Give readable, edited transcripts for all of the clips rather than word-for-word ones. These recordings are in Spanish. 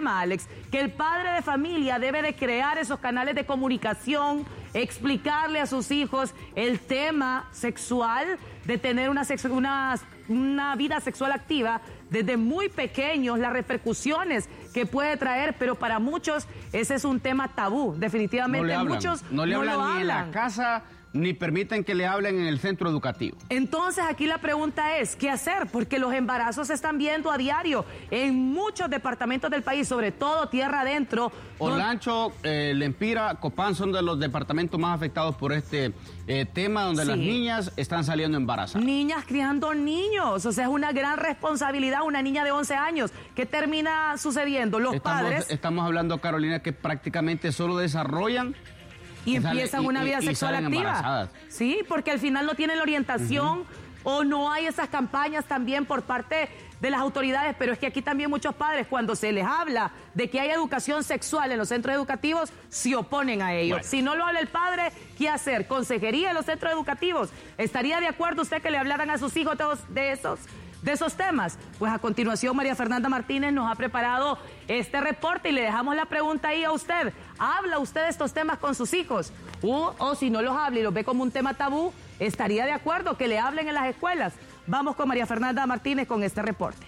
tema, Alex, que el padre de familia debe de crear esos canales de comunicación, explicarle a sus hijos el tema sexual, de tener una vida sexual activa desde muy pequeños, las repercusiones que puede traer, pero para muchos ese es un tema tabú, definitivamente. Muchos no le hablan ni en la casa, ni permiten que le hablen en el centro educativo. Entonces aquí la pregunta es, ¿qué hacer? Porque los embarazos se están viendo a diario en muchos departamentos del país, sobre todo tierra adentro. Olancho, Lempira, Copán son de los departamentos más afectados por este tema, donde las niñas están saliendo embarazadas. Niñas criando niños, o sea, es una gran responsabilidad, una niña de 11 años. ¿Qué termina sucediendo? Los padres... Estamos hablando, Carolina, que prácticamente solo desarrollan y empiezan una vida sexual activa. Sí, porque al final no tienen la orientación o no hay esas campañas también por parte de las autoridades, pero es que aquí también muchos padres, cuando se les habla de que hay educación sexual en los centros educativos, se oponen a ello. Bueno. Si no lo habla el padre, ¿qué hacer? ¿Consejería en los centros educativos? ¿Estaría de acuerdo usted que le hablaran a sus hijos de esos temas? Pues a continuación María Fernanda Martínez nos ha preparado este reporte y le dejamos la pregunta ahí a usted. ¿Habla usted de estos temas con sus hijos? O si no los habla y los ve como un tema tabú, ¿estaría de acuerdo que le hablen en las escuelas? Vamos con María Fernanda Martínez con este reporte.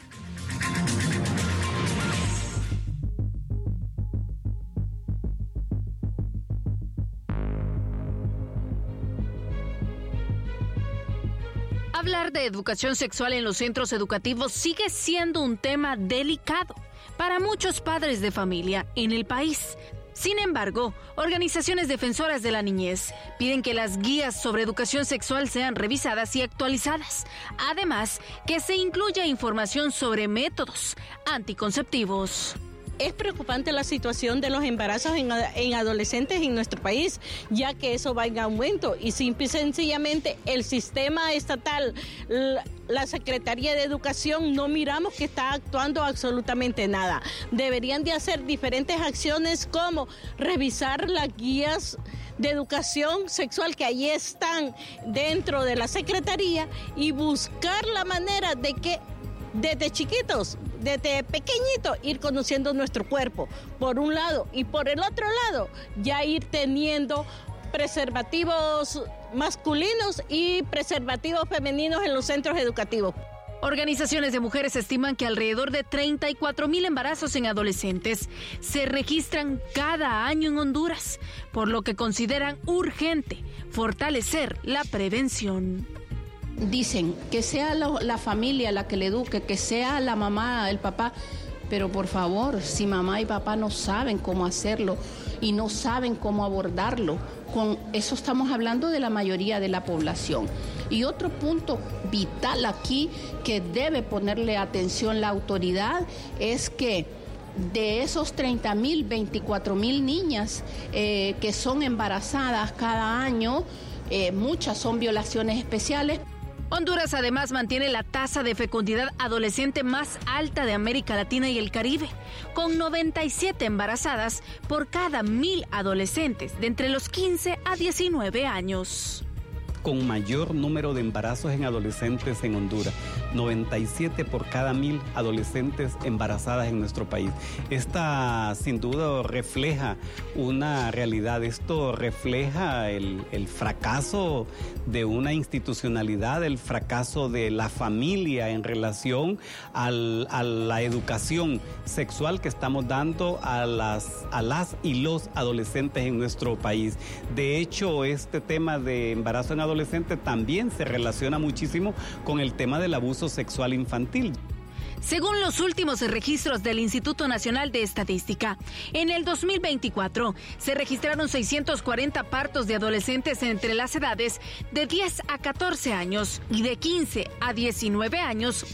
Hablar de educación sexual en los centros educativos sigue siendo un tema delicado para muchos padres de familia en el país. Sin embargo, organizaciones defensoras de la niñez piden que las guías sobre educación sexual sean revisadas y actualizadas. Además, que se incluya información sobre métodos anticonceptivos. Es preocupante la situación de los embarazos en adolescentes en nuestro país, ya que eso va en aumento y simple y sencillamente el sistema estatal, la Secretaría de Educación, no miramos que está actuando absolutamente nada. Deberían de hacer diferentes acciones como revisar las guías de educación sexual que allí están dentro de la Secretaría y buscar la manera de que desde chiquitos, desde pequeñito, ir conociendo nuestro cuerpo, por un lado, y por el otro lado, ya ir teniendo preservativos masculinos y preservativos femeninos en los centros educativos. Organizaciones de mujeres estiman que alrededor de 34,000 embarazos en adolescentes se registran cada año en Honduras, por lo que consideran urgente fortalecer la prevención. Dicen que sea la familia la que le eduque, que sea la mamá, el papá, pero por favor, si mamá y papá no saben cómo hacerlo y no saben cómo abordarlo, con eso estamos hablando de la mayoría de la población. Y otro punto vital aquí que debe ponerle atención la autoridad es que de esos 30,000, 24,000 niñas que son embarazadas cada año, muchas son violaciones especiales. Honduras además mantiene la tasa de fecundidad adolescente más alta de América Latina y el Caribe, con 97 embarazadas por cada 1,000 adolescentes de entre los 15 a 19 años. Con mayor número de embarazos en adolescentes en Honduras, 97 por cada 1,000 adolescentes embarazadas en nuestro país. Esta sin duda refleja una realidad, esto refleja el fracaso de una institucionalidad, el fracaso de la familia en relación a la educación sexual que estamos dando a las y los adolescentes en nuestro país. De hecho, este tema de embarazo en adolescente también se relaciona muchísimo con el tema del abuso sexual infantil. Según los últimos registros del Instituto Nacional de Estadística, en el 2024 se registraron 640 partos de adolescentes entre las edades de 10 a 14 años y de 15 a 19 años,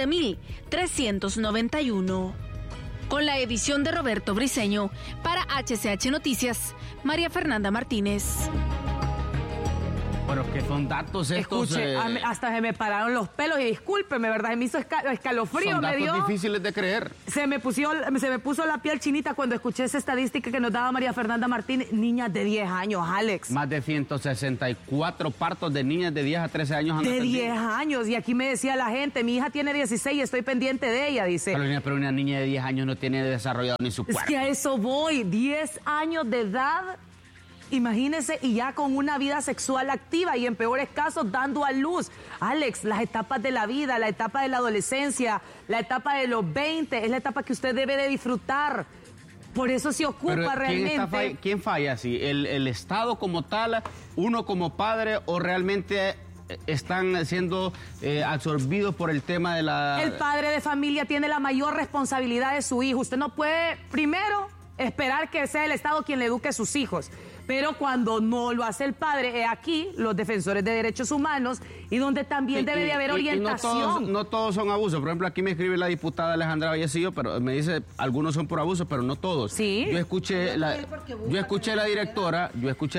20,391. Con la edición de Roberto Briceño, para HCH Noticias, María Fernanda Martínez. Bueno, que son datos estos... Escuche, hasta se me pararon los pelos y discúlpeme, ¿verdad? Se me hizo escalofrío. Son datos me dio, difíciles de creer. se me puso la piel chinita cuando escuché esa estadística que nos daba María Fernanda Martínez. Niñas de 10 años, Alex. Más de 164 partos de niñas de 10 a 13 años. De 10 años. Y aquí me decía la gente, mi hija tiene 16 y estoy pendiente de ella, dice. Pero una niña de 10 años no tiene desarrollado ni su cuerpo. Es que a eso voy. 10 años de edad... Imagínese, y ya con una vida sexual activa y en peores casos dando a luz. Alex, las etapas de la vida, la etapa de la adolescencia, la etapa de los 20, es la etapa que usted debe de disfrutar. Por eso se ocupa. Pero realmente. ¿quién falla así? ¿El Estado como tal, uno como padre, o realmente están siendo absorbidos por el tema de la... El padre de familia tiene la mayor responsabilidad de su hijo. Usted no puede, primero, esperar que sea el Estado quien le eduque a sus hijos. Pero cuando no lo hace el padre, aquí los defensores de derechos humanos y donde también debe de haber orientación. No todos son abusos. Por ejemplo, aquí me escribe la diputada Alejandra Vallecillo, pero me dice, algunos son por abuso, pero no todos. Sí. Yo escuché la directora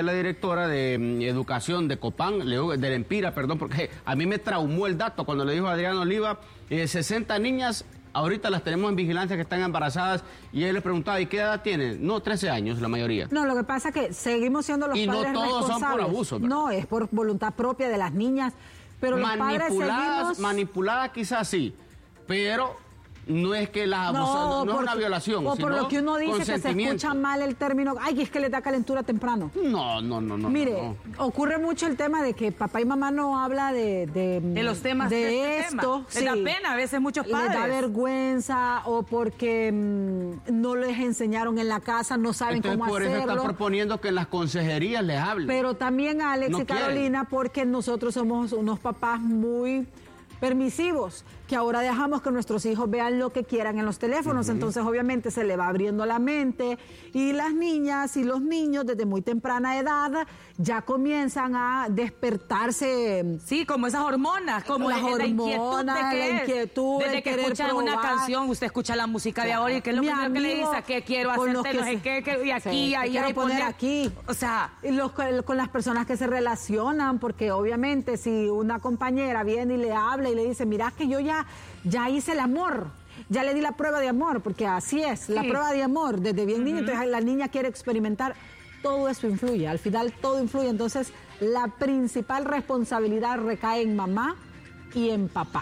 de educación de Copán, de Lempira, perdón, porque a mí me traumó el dato cuando le dijo a Adrián Oliva, 60 niñas... Ahorita las tenemos en vigilancia que están embarazadas, y él le preguntaba, ¿y qué edad tienen? No, 13 años la mayoría. No, lo que pasa es que seguimos siendo los padres responsables. Y no todos son por abuso, ¿verdad? No, es por voluntad propia de las niñas, pero los padres seguimos... Manipuladas quizás sí, pero... No es que las abusadas, no es una violación, o por lo que uno dice que se escucha mal el término, ay, es que le da calentura temprano. No. Mire, ocurre mucho el tema de que papá y mamá no habla de los temas de esto. Sí. Les da pena a veces muchos padres. Les da vergüenza, o porque no les enseñaron en la casa, no saben entonces, cómo por hacerlo. eso están proponiendo que en las consejerías les hablen. Pero también a Alex no y Carolina, porque nosotros somos unos papás muy permisivos, que ahora dejamos que nuestros hijos vean lo que quieran en los teléfonos, entonces obviamente se le va abriendo la mente, y las niñas y los niños desde muy temprana edad ya comienzan a despertarse. Sí, como esas hormonas, como las hormonas, la inquietud, desde que escuchan una canción, usted escucha la música de ahora y que es lo primero que le dice, ¿qué quiero hacer? No sé qué, y aquí, sí, ahí, quiero poner aquí. O sea, con las personas que se relacionan, porque obviamente si una compañera viene y le habla y le dice, mira que yo ya hice el amor, ya le di la prueba de amor, porque así es, la prueba de amor desde bien niña, entonces la niña quiere experimentar, todo eso influye, al final todo influye, entonces la principal responsabilidad recae en mamá y en papá.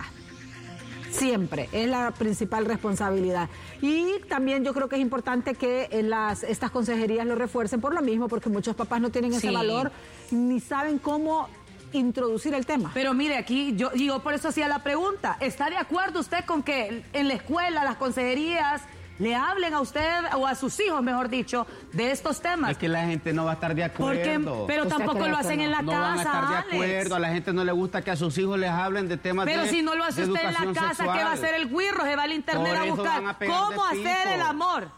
Siempre, es la principal responsabilidad. Y también yo creo que es importante que estas consejerías lo refuercen por lo mismo, porque muchos papás no tienen ese valor, ni saben cómo introducir el tema. Pero mire, aquí yo por eso hacía la pregunta. ¿Está de acuerdo usted con que en la escuela, las consejerías, le hablen a usted o a sus hijos, mejor dicho, de estos temas? Es que la gente no va a estar de acuerdo. Pero tampoco lo hacen en la casa, no van a estar de acuerdo. A la gente no le gusta que a sus hijos les hablen de temas Pero si no lo hace usted en la casa, ¿qué va a hacer el güirro? Se va al internet a buscar cómo hacer el amor.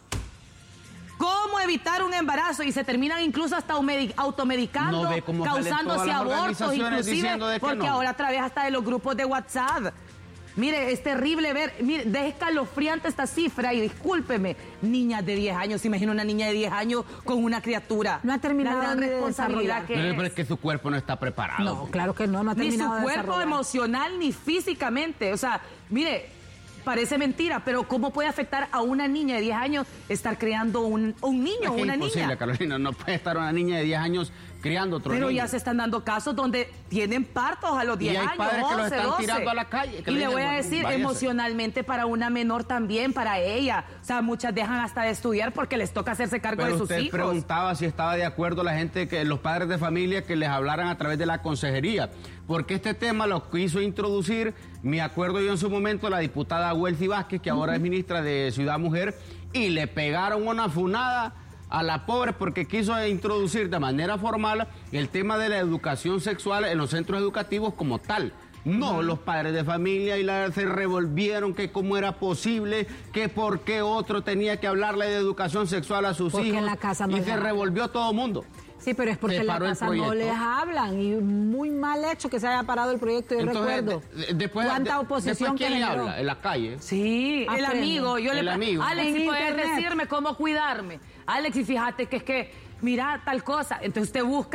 ¿Cómo evitar un embarazo? Y se terminan incluso hasta automedicando, causándose abortos, inclusive, porque ahora a través hasta de los grupos de WhatsApp. Mire, es terrible ver, mire, es escalofriante esta cifra, y discúlpeme, niñas de 10 años, se imagina una niña de 10 años con una criatura. No ha terminado la responsabilidad que pero es que su cuerpo no está preparado. No, claro que no ha terminado. Ni su cuerpo emocional, ni físicamente, o sea, mire, parece mentira, pero ¿cómo puede afectar a una niña de 10 años estar creando un niño o una niña? Es imposible, Carolina, no puede estar una niña de 10 años criando otro niño. Pero ya se están dando casos donde tienen partos a los 10 años, 11, 12. Y hay padres que los están tirando a la calle. Y le voy a decir, emocionalmente para una menor también, para ella. O sea, muchas dejan hasta de estudiar porque les toca hacerse cargo de sus hijos. Pero usted preguntaba si estaba de acuerdo la gente, que los padres de familia, que les hablaran a través de la consejería. Porque este tema lo quiso introducir, me acuerdo yo en su momento, la diputada Welty Vázquez, que ahora es ministra de Ciudad Mujer, y le pegaron una funada a la pobre porque quiso introducir de manera formal el tema de la educación sexual en los centros educativos como tal. No, los padres de familia se revolvieron que cómo era posible, que por qué otro tenía que hablarle de educación sexual a sus hijos. En la casa no y se revolvió todo el mundo. Sí, pero es porque en la casa no les hablan, y muy mal hecho que se haya parado el proyecto. Yo recuerdo cuánta oposición que ¿quién le generó. habla? En la calle. Sí, el amigo. Amigo. Alex, si puedes decirme cómo cuidarme. Alex, y fíjate que es que, mira, tal cosa. Entonces usted busca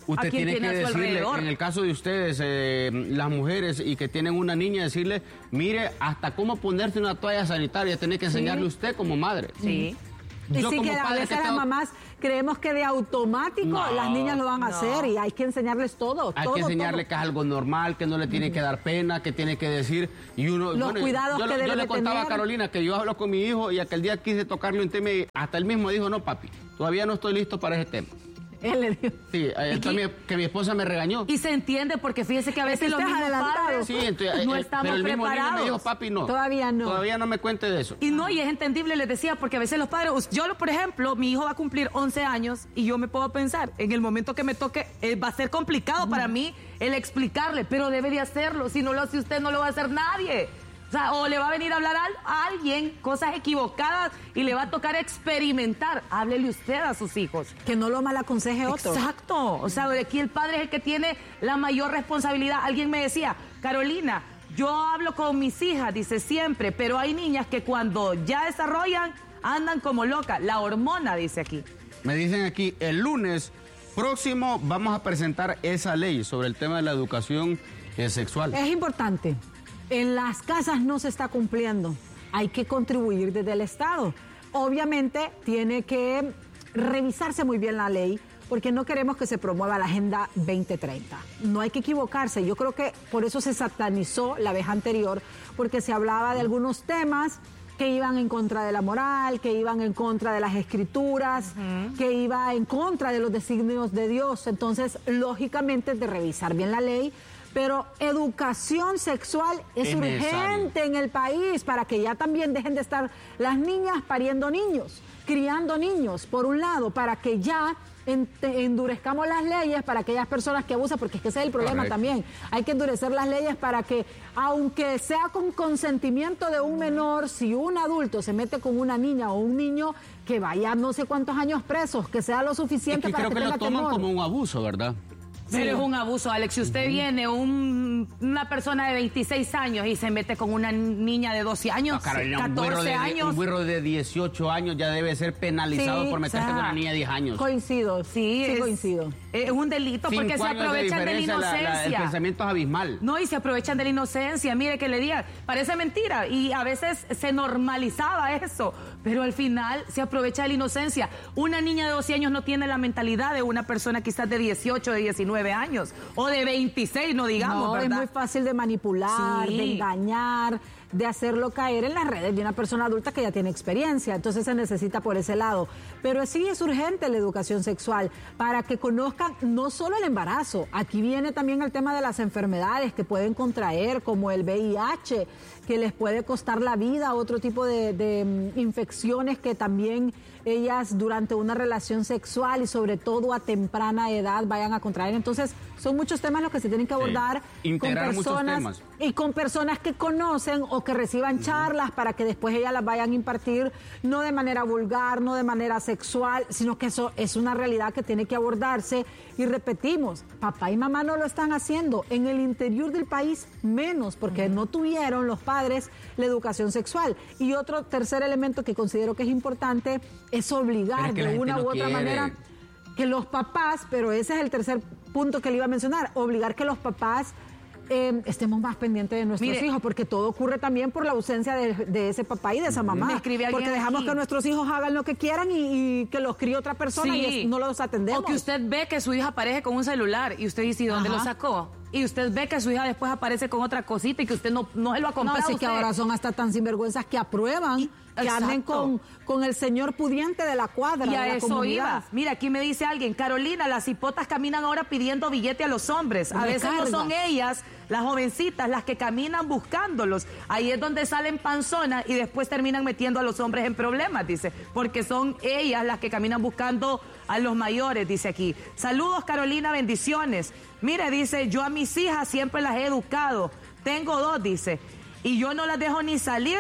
usted a quien tiene que a su decirle, alrededor. en el caso de ustedes, las mujeres y que tienen una niña, decirle, mire, hasta cómo ponerse una toalla sanitaria, tiene que enseñarle usted como madre. Sí. Y sí, que a veces las mamás creemos que de automático las niñas lo van a hacer y hay que enseñarles todo. Hay que enseñarle que es algo normal, que no le tiene que dar pena, que tiene que decir. Y uno, los cuidados que debe tener. Yo le contaba a Carolina que yo hablo con mi hijo y aquel día quise tocarle un tema y hasta él mismo dijo, no papi, todavía no estoy listo para ese tema. Él le dijo. Sí, que mi esposa me regañó. Y se entiende porque fíjese que a veces los mismos padres no estamos pero el mismo preparados. Niño me dijo, papi, no. Todavía no. Todavía no me cuente de eso. Y no, y es entendible, les decía, porque a veces los padres, yo por ejemplo, mi hijo va a cumplir 11 años y yo me puedo pensar, en el momento que me toque, va a ser complicado para mí el explicarle, pero debe de hacerlo. Si no lo hace usted, no lo va a hacer nadie. O sea, o le va a venir a hablar a alguien cosas equivocadas y le va a tocar experimentar. Háblele usted a sus hijos. Que no lo malaconseje otro. Exacto. O sea, aquí el padre es el que tiene la mayor responsabilidad. Alguien me decía, Carolina, yo hablo con mis hijas, dice siempre, pero hay niñas que cuando ya desarrollan andan como locas. La hormona, dice aquí. Me dicen aquí, el lunes próximo vamos a presentar esa ley sobre el tema de la educación sexual. Es importante. En las casas no se está cumpliendo. Hay que contribuir desde el Estado. Obviamente tiene que revisarse muy bien la ley porque no queremos que se promueva la Agenda 2030. No hay que equivocarse. Yo creo que por eso se satanizó la vez anterior, porque se hablaba de algunos temas que iban en contra de la moral, que iban en contra de las escrituras, que iba en contra de los designios de Dios. Entonces, lógicamente, de revisar bien la ley. Pero educación sexual es urgente en el país para que ya también dejen de estar las niñas pariendo niños, criando niños, por un lado, para que ya endurezcamos las leyes para aquellas personas que abusan, porque es que ese es el problema también. Hay que endurecer las leyes para que, aunque sea con consentimiento de un menor, si un adulto se mete con una niña o un niño, que vaya no sé cuántos años presos, que sea lo suficiente para que tenga temor. Creo que lo toman como un abuso, ¿verdad? Pero es un abuso, Alex. Si usted viene, una persona de 26 años y se mete con una niña de 12 años, 14 años. Un güiro de 18 años ya debe ser penalizado por meterse con una niña de 10 años. Coincido, sí coincido. Es un delito porque se aprovechan de la inocencia. El pensamiento es abismal. No, y se aprovechan de la inocencia. Mire que le diga, parece mentira. Y a veces se normalizaba eso. Pero al final se aprovecha de la inocencia. Una niña de 12 años no tiene la mentalidad de una persona quizás de 18, de 19 años. O de 26, no digamos, no, ¿verdad? Es muy fácil de manipular, de engañar, de hacerlo caer en las redes de una persona adulta que ya tiene experiencia. Entonces se necesita por ese lado. Pero sí es urgente la educación sexual para que conozcan no solo el embarazo. Aquí viene también el tema de las enfermedades que pueden contraer, como el VIH, que les puede costar la vida, otro tipo de infecciones que también ellas durante una relación sexual y sobre todo a temprana edad vayan a contraer. Entonces son muchos temas los que se tienen que abordar con personas y con personas que conocen o que reciban charlas para que después ellas las vayan a impartir, no de manera vulgar, no de manera sexual, sino que eso es una realidad que tiene que abordarse. Y repetimos, papá y mamá no lo están haciendo. En el interior del país menos, porque no tuvieron los padres la educación sexual. Y otro tercer elemento que considero que es importante es obligar de una u otra manera que los papás, pero ese es el tercer punto que le iba a mencionar, obligar que los papás estemos más pendientes de nuestros hijos, porque todo ocurre también por la ausencia de ese papá y de esa mamá. Porque dejamos que nuestros hijos hagan lo que quieran y que los críe otra persona y no los atendemos. O que usted ve que su hija aparece con un celular y usted dice, ¿y dónde lo sacó? Y usted ve que su hija después aparece con otra cosita y que usted no se lo ha comprado. No, así que ahora son hasta tan sinvergüenzas que aprueban que anden con el señor pudiente de la cuadra, y a de la eso comunidad. iba. Mira, aquí me dice alguien, Carolina, las hipotas caminan ahora pidiendo billete a los hombres. A veces no son ellas, las jovencitas, las que caminan buscándolos. Ahí es donde salen panzonas y después terminan metiendo a los hombres en problemas, dice. Porque son ellas las que caminan buscando a los mayores, dice aquí. Saludos, Carolina, bendiciones. Mire, dice, yo a mis hijas siempre las he educado. Tengo 2, dice. Y yo no las dejo ni salir.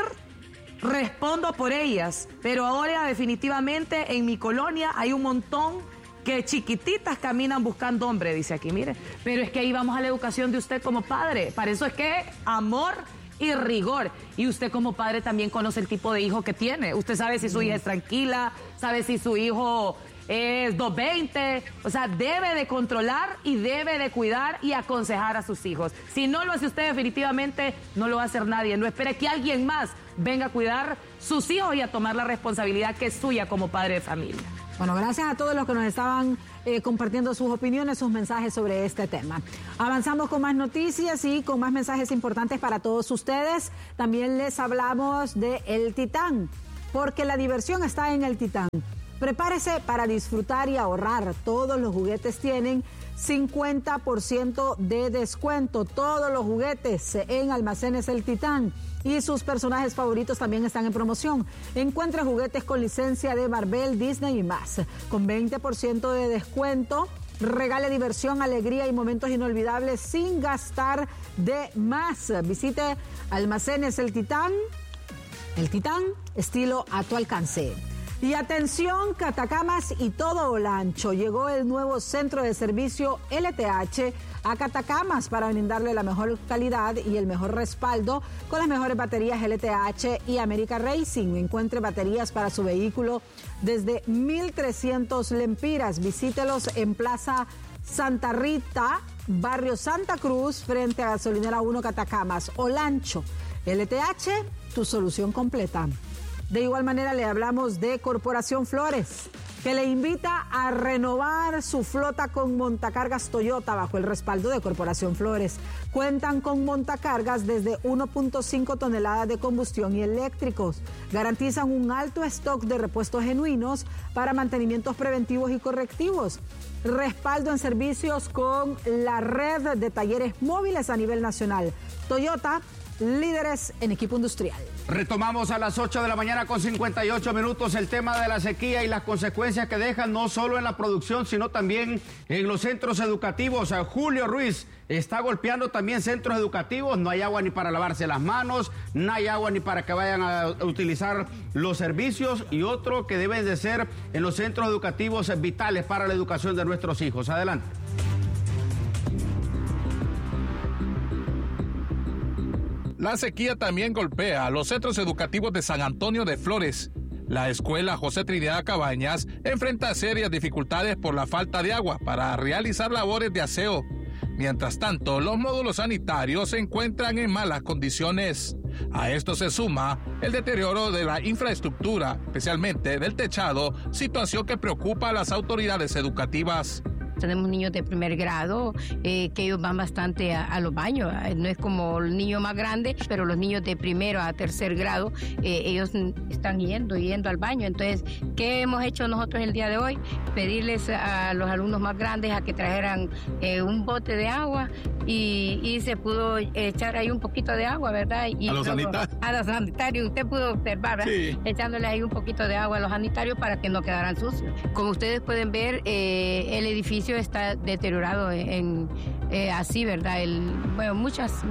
Respondo por ellas, pero ahora definitivamente en mi colonia hay un montón que chiquititas caminan buscando hombre, dice aquí, mire. Pero es que ahí vamos a la educación de usted como padre. Para eso es que amor y rigor. Y usted como padre también conoce el tipo de hijo que tiene. Usted sabe si su hija es tranquila, sabe si su hijo es 220, o sea, debe de controlar y debe de cuidar y aconsejar a sus hijos. Si no lo hace usted, definitivamente no lo va a hacer nadie. No espere que alguien más venga a cuidar sus hijos y a tomar la responsabilidad que es suya como padre de familia. Bueno, gracias a todos los que nos estaban compartiendo sus opiniones, sus mensajes sobre este tema. Avanzamos con más noticias y con más mensajes importantes para todos ustedes. También les hablamos de El Titán, porque la diversión está en El Titán. Prepárese para disfrutar y ahorrar. Todos los juguetes tienen 50% de descuento. Todos los juguetes en Almacenes El Titán. Y sus personajes favoritos también están en promoción. Encuentre juguetes con licencia de Marvel, Disney y más. Con 20% de descuento. Regale diversión, alegría y momentos inolvidables sin gastar de más. Visite Almacenes El Titán. El Titán, estilo a tu alcance. Y atención, Catacamas y todo Olancho. Llegó el nuevo centro de servicio LTH a Catacamas para brindarle la mejor calidad y el mejor respaldo con las mejores baterías LTH y America Racing. Encuentre baterías para su vehículo desde 1,300 lempiras. Visítelos en Plaza Santa Rita, Barrio Santa Cruz, frente a Gasolinera 1 Catacamas. Olancho, LTH, tu solución completa. De igual manera le hablamos de Corporación Flores, que le invita a renovar su flota con montacargas Toyota bajo el respaldo de Corporación Flores. Cuentan con montacargas desde 1.5 toneladas de combustión y eléctricos. Garantizan un alto stock de repuestos genuinos para mantenimientos preventivos y correctivos. Respaldo en servicios con la red de talleres móviles a nivel nacional. Toyota, líderes en equipo industrial. Retomamos a las 8 de la mañana con 58 minutos el tema de la sequía y las consecuencias que dejan no solo en la producción, sino también en los centros educativos. Julio Ruiz está golpeando también centros educativos. No hay agua ni para lavarse las manos, no hay agua ni para que vayan a utilizar los servicios, y otro que deben de ser en los centros educativos vitales para la educación de nuestros hijos. Adelante. La sequía también golpea a los centros educativos de San Antonio de Flores. La escuela José Trinidad Cabañas enfrenta serias dificultades por la falta de agua para realizar labores de aseo. Mientras tanto, los módulos sanitarios se encuentran en malas condiciones. A esto se suma el deterioro de la infraestructura, especialmente del techado, situación que preocupa a las autoridades educativas. Tenemos niños de primer grado que ellos van bastante a los baños. No es como el niño más grande, pero los niños de primero a tercer grado, ellos están yendo al baño. Entonces, ¿qué hemos hecho nosotros el día de hoy? Pedirles a los alumnos más grandes a que trajeran un bote de agua y se pudo echar ahí un poquito de agua, ¿verdad? Y a los sanitarios. A los sanitarios, usted pudo observar, ¿verdad? Sí. Echándoles ahí un poquito de agua a los sanitarios para que no quedaran sucios. Como ustedes pueden ver, el edificio está deteriorado así, ¿verdad? Muchas.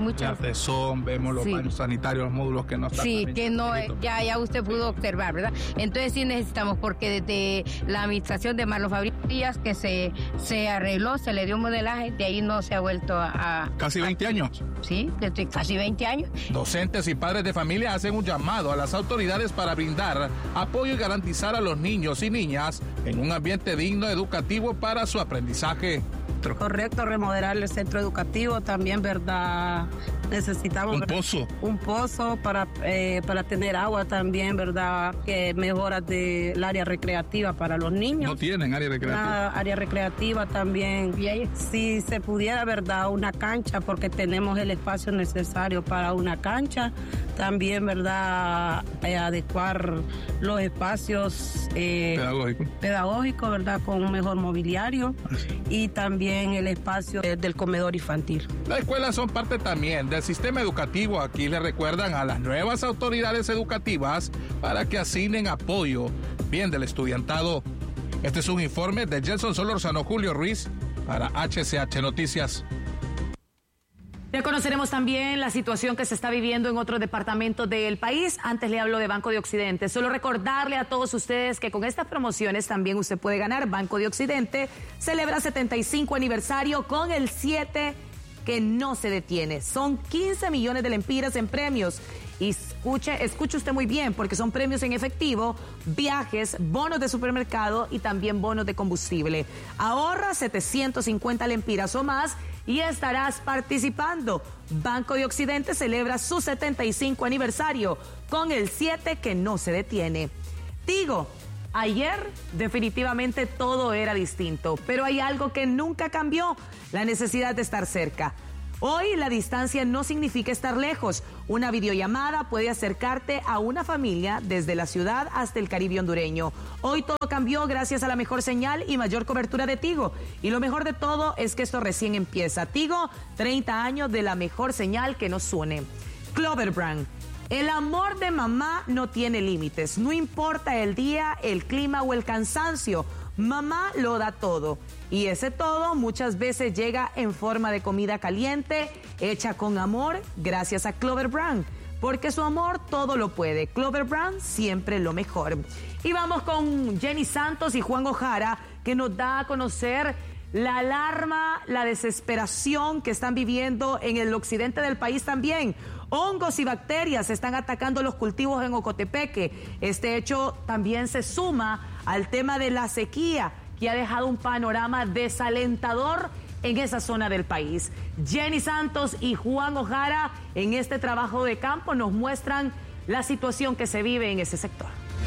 Vemos los baños sanitarios, los módulos que no están. Sí, que no, ya usted pudo observar, ¿verdad? Entonces sí necesitamos, porque desde la administración de Marlon Fabrías que se arregló, se le dio un modelaje, de ahí no se ha vuelto a... ¿Casi 20 años? Sí, desde casi 20 años. Docentes y padres de familia hacen un llamado a las autoridades para brindar apoyo y garantizar a los niños y niñas en un ambiente digno educativo para su aprendizaje. Correcto, remodelar el centro educativo también, ¿verdad? Necesitamos un pozo para tener agua también, ¿verdad? Que mejoras del área recreativa para los niños. ¿No tienen área recreativa? Área recreativa también. Si se pudiera, ¿verdad? Una cancha, porque tenemos el espacio necesario para una cancha. También, ¿verdad? Adecuar los espacios pedagógicos, ¿verdad? Con un mejor mobiliario. Y también el espacio del comedor infantil. Las escuelas son parte también del sistema educativo. Aquí le recuerdan a las nuevas autoridades educativas para que asignen apoyo bien del estudiantado. Este es un informe de Gelson Solórzano, Julio Ruiz, para HCH Noticias. Ya conoceremos también la situación que se está viviendo en otros departamentos del país. Antes le hablo de Banco de Occidente. Solo recordarle a todos ustedes que con estas promociones también usted puede ganar. Banco de Occidente celebra 75 aniversario con el 7 que no se detiene. Son 15 millones de lempiras en premios. Y escuche usted muy bien, porque son premios en efectivo, viajes, bonos de supermercado y también bonos de combustible. Ahorra 750 lempiras o más y estarás participando. Banco de Occidente celebra su 75 aniversario con el 7 que no se detiene. Tigo, ayer definitivamente todo era distinto, pero hay algo que nunca cambió, la necesidad de estar cerca. Hoy la distancia no significa estar lejos. Una videollamada puede acercarte a una familia desde la ciudad hasta el Caribe hondureño. Hoy todo cambió gracias a la mejor señal y mayor cobertura de Tigo. Y lo mejor de todo es que esto recién empieza. Tigo, 30 años de la mejor señal que nos une. Clover Brand. El amor de mamá no tiene límites. No importa el día, el clima o el cansancio. Mamá lo da todo. Y ese todo muchas veces llega en forma de comida caliente, hecha con amor, gracias a Clover Brand. Porque su amor todo lo puede. Clover Brand, siempre lo mejor. Y vamos con Jenny Santos y Juan Ojara, que nos da a conocer la alarma, la desesperación que están viviendo en el occidente del país también. Hongos y bacterias están atacando los cultivos en Ocotepeque. Este hecho también se suma al tema de la sequía, que ha dejado un panorama desalentador en esa zona del país. Jenny Santos y Juan Ojara en este trabajo de campo nos muestran la situación que se vive en ese sector.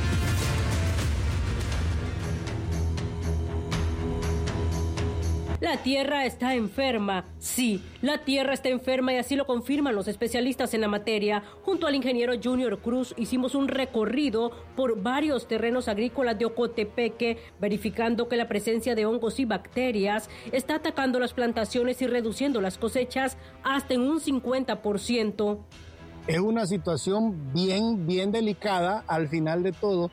La tierra está enferma. Sí, la tierra está enferma y así lo confirman los especialistas en la materia. Junto al ingeniero Junior Cruz hicimos un recorrido por varios terrenos agrícolas de Ocotepeque, verificando que la presencia de hongos y bacterias está atacando las plantaciones y reduciendo las cosechas hasta en un 50%. Es una situación bien delicada al final de todo,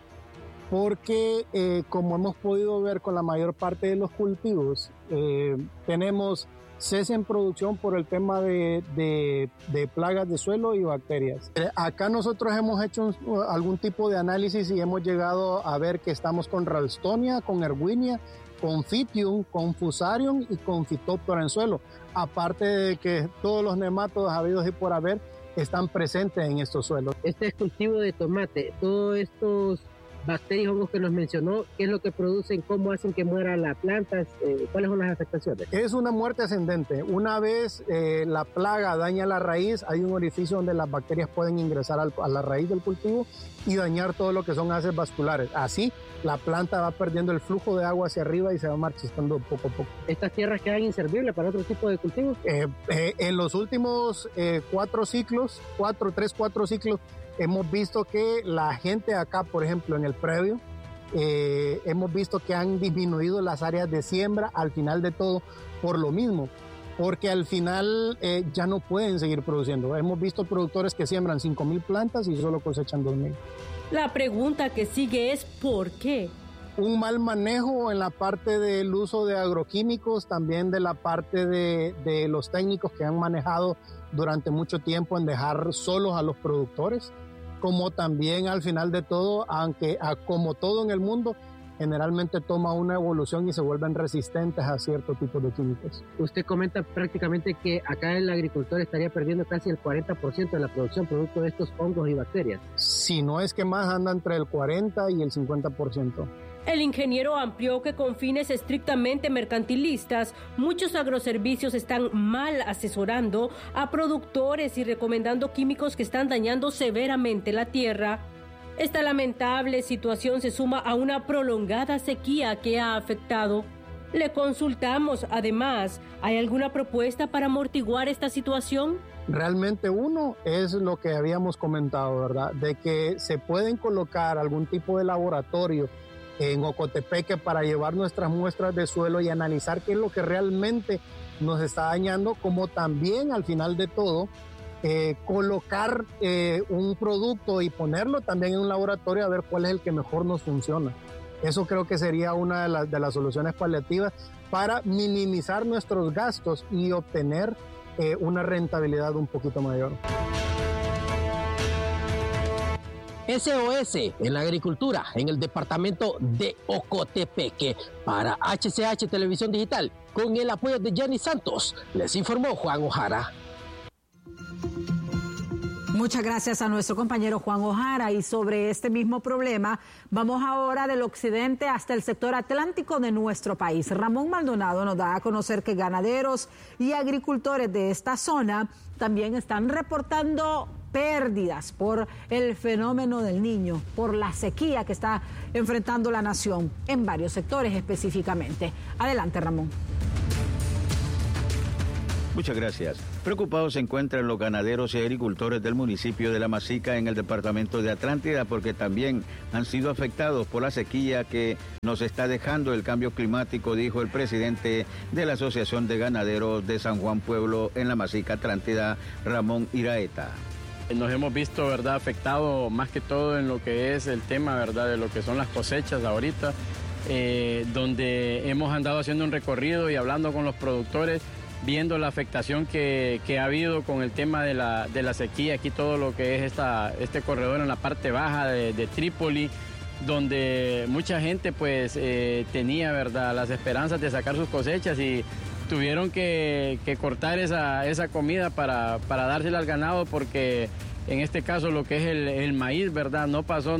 porque como hemos podido ver con la mayor parte de los cultivos, tenemos cese en producción por el tema de plagas de suelo y bacterias. Acá nosotros hemos hecho algún tipo de análisis y hemos llegado a ver que estamos con Ralstonia, con Erwinia, con Fitium, con Fusarium y con Phytophthora en suelo, aparte de que todos los nematodos habidos y por haber están presentes en estos suelos. Este es cultivo de tomate, todos estos bacterias, hongos que nos mencionó, ¿qué es lo que producen? ¿Cómo hacen que muera la planta? ¿Cuáles son las afectaciones? Es una muerte ascendente. Una vez la plaga daña la raíz, hay un orificio donde las bacterias pueden ingresar a la raíz del cultivo y dañar todo lo que son haces vasculares. Así, la planta va perdiendo el flujo de agua hacia arriba y se va marchitando poco a poco. ¿Estas tierras quedan inservibles para otro tipo de cultivos? En los últimos 4 ciclos, hemos visto que la gente acá, por ejemplo, en el predio, hemos visto que han disminuido las áreas de siembra al final de todo por lo mismo, porque al final ya no pueden seguir produciendo. Hemos visto productores que siembran 5,000 plantas y solo cosechan 2,000. La pregunta que sigue es ¿por qué? Un mal manejo en la parte del uso de agroquímicos, también de la parte de los técnicos que han manejado durante mucho tiempo en dejar solos a los productores, como también al final de todo, aunque como todo en el mundo, generalmente toma una evolución y se vuelven resistentes a ciertos tipos de químicos. Usted comenta prácticamente que acá el agricultor estaría perdiendo casi el 40% de la producción producto de estos hongos y bacterias. Si no es que más, anda entre el 40 y el 50%. El ingeniero amplió que con fines estrictamente mercantilistas, muchos agroservicios están mal asesorando a productores y recomendando químicos que están dañando severamente la tierra. Esta lamentable situación se suma a una prolongada sequía que ha afectado. Le consultamos, además, ¿hay alguna propuesta para amortiguar esta situación? Realmente uno es lo que habíamos comentado, ¿verdad? De que se pueden colocar algún tipo de laboratorio en Ocotepeque para llevar nuestras muestras de suelo y analizar qué es lo que realmente nos está dañando, como también al final de todo colocar un producto y ponerlo también en un laboratorio a ver cuál es el que mejor nos funciona. Eso creo que sería una de las soluciones paliativas para minimizar nuestros gastos y obtener una rentabilidad un poquito mayor. SOS en la agricultura en el departamento de Ocotepeque. Para HCH Televisión Digital, con el apoyo de Jenny Santos, les informó Juan Ojara. Muchas gracias a nuestro compañero Juan Ojara. Y sobre este mismo problema, vamos ahora del occidente hasta el sector atlántico de nuestro país. Ramón Maldonado nos da a conocer que ganaderos y agricultores de esta zona también están reportando pérdidas por el fenómeno del Niño, por la sequía que está enfrentando la nación en varios sectores específicamente. Adelante, Ramón. Muchas gracias. Preocupados se encuentran los ganaderos y agricultores del municipio de La Masica en el departamento de Atlántida porque también han sido afectados por la sequía que nos está dejando el cambio climático, dijo el presidente de la Asociación de Ganaderos de San Juan Pueblo en La Masica, Atlántida, Ramón Iraeta. Nos hemos visto, ¿verdad?, afectado más que todo en lo que es el tema, ¿verdad?, de lo que son las cosechas ahorita, donde hemos andado haciendo un recorrido y hablando con los productores, viendo la afectación que ha habido con el tema de la sequía, aquí todo lo que es este corredor en la parte baja de Trípoli, donde mucha gente pues tenía, ¿verdad?, las esperanzas de sacar sus cosechas y tuvieron que cortar esa comida para dársela al ganado porque en este caso lo que es el maíz, ¿verdad?, no pasó,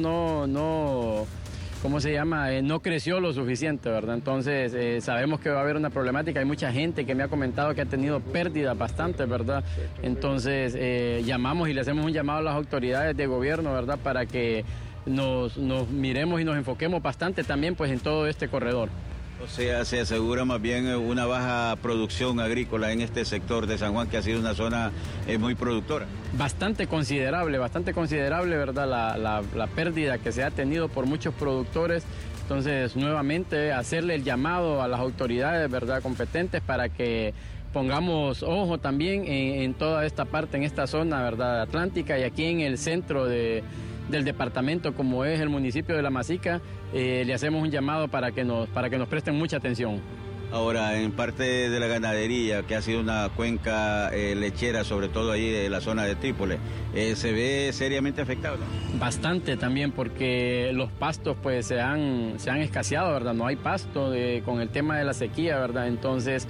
¿cómo se llama? No creció lo suficiente, ¿verdad? Entonces sabemos que va a haber una problemática. Hay mucha gente que me ha comentado que ha tenido pérdidas bastante, ¿verdad? Entonces llamamos y le hacemos un llamado a las autoridades de gobierno, ¿verdad? Para que nos miremos y nos enfoquemos bastante también pues en todo este corredor. O sea, se asegura más bien una baja producción agrícola en este sector de San Juan, que ha sido una zona muy productora. Bastante considerable, ¿verdad? La pérdida que se ha tenido por muchos productores. Entonces, nuevamente, hacerle el llamado a las autoridades, ¿verdad?, competentes para que pongamos ojo también en toda esta parte, en esta zona, ¿verdad?, atlántica y aquí en el centro del departamento, como es el municipio de La Masica, le hacemos un llamado para que nos presten mucha atención. Ahora, en parte de la ganadería, que ha sido una cuenca lechera, sobre todo ahí de la zona de Trípoli, ¿se ve seriamente afectado, no? Bastante también, porque los pastos pues se han escaseado, ¿verdad? No hay pasto con el tema de la sequía, ¿verdad? Entonces,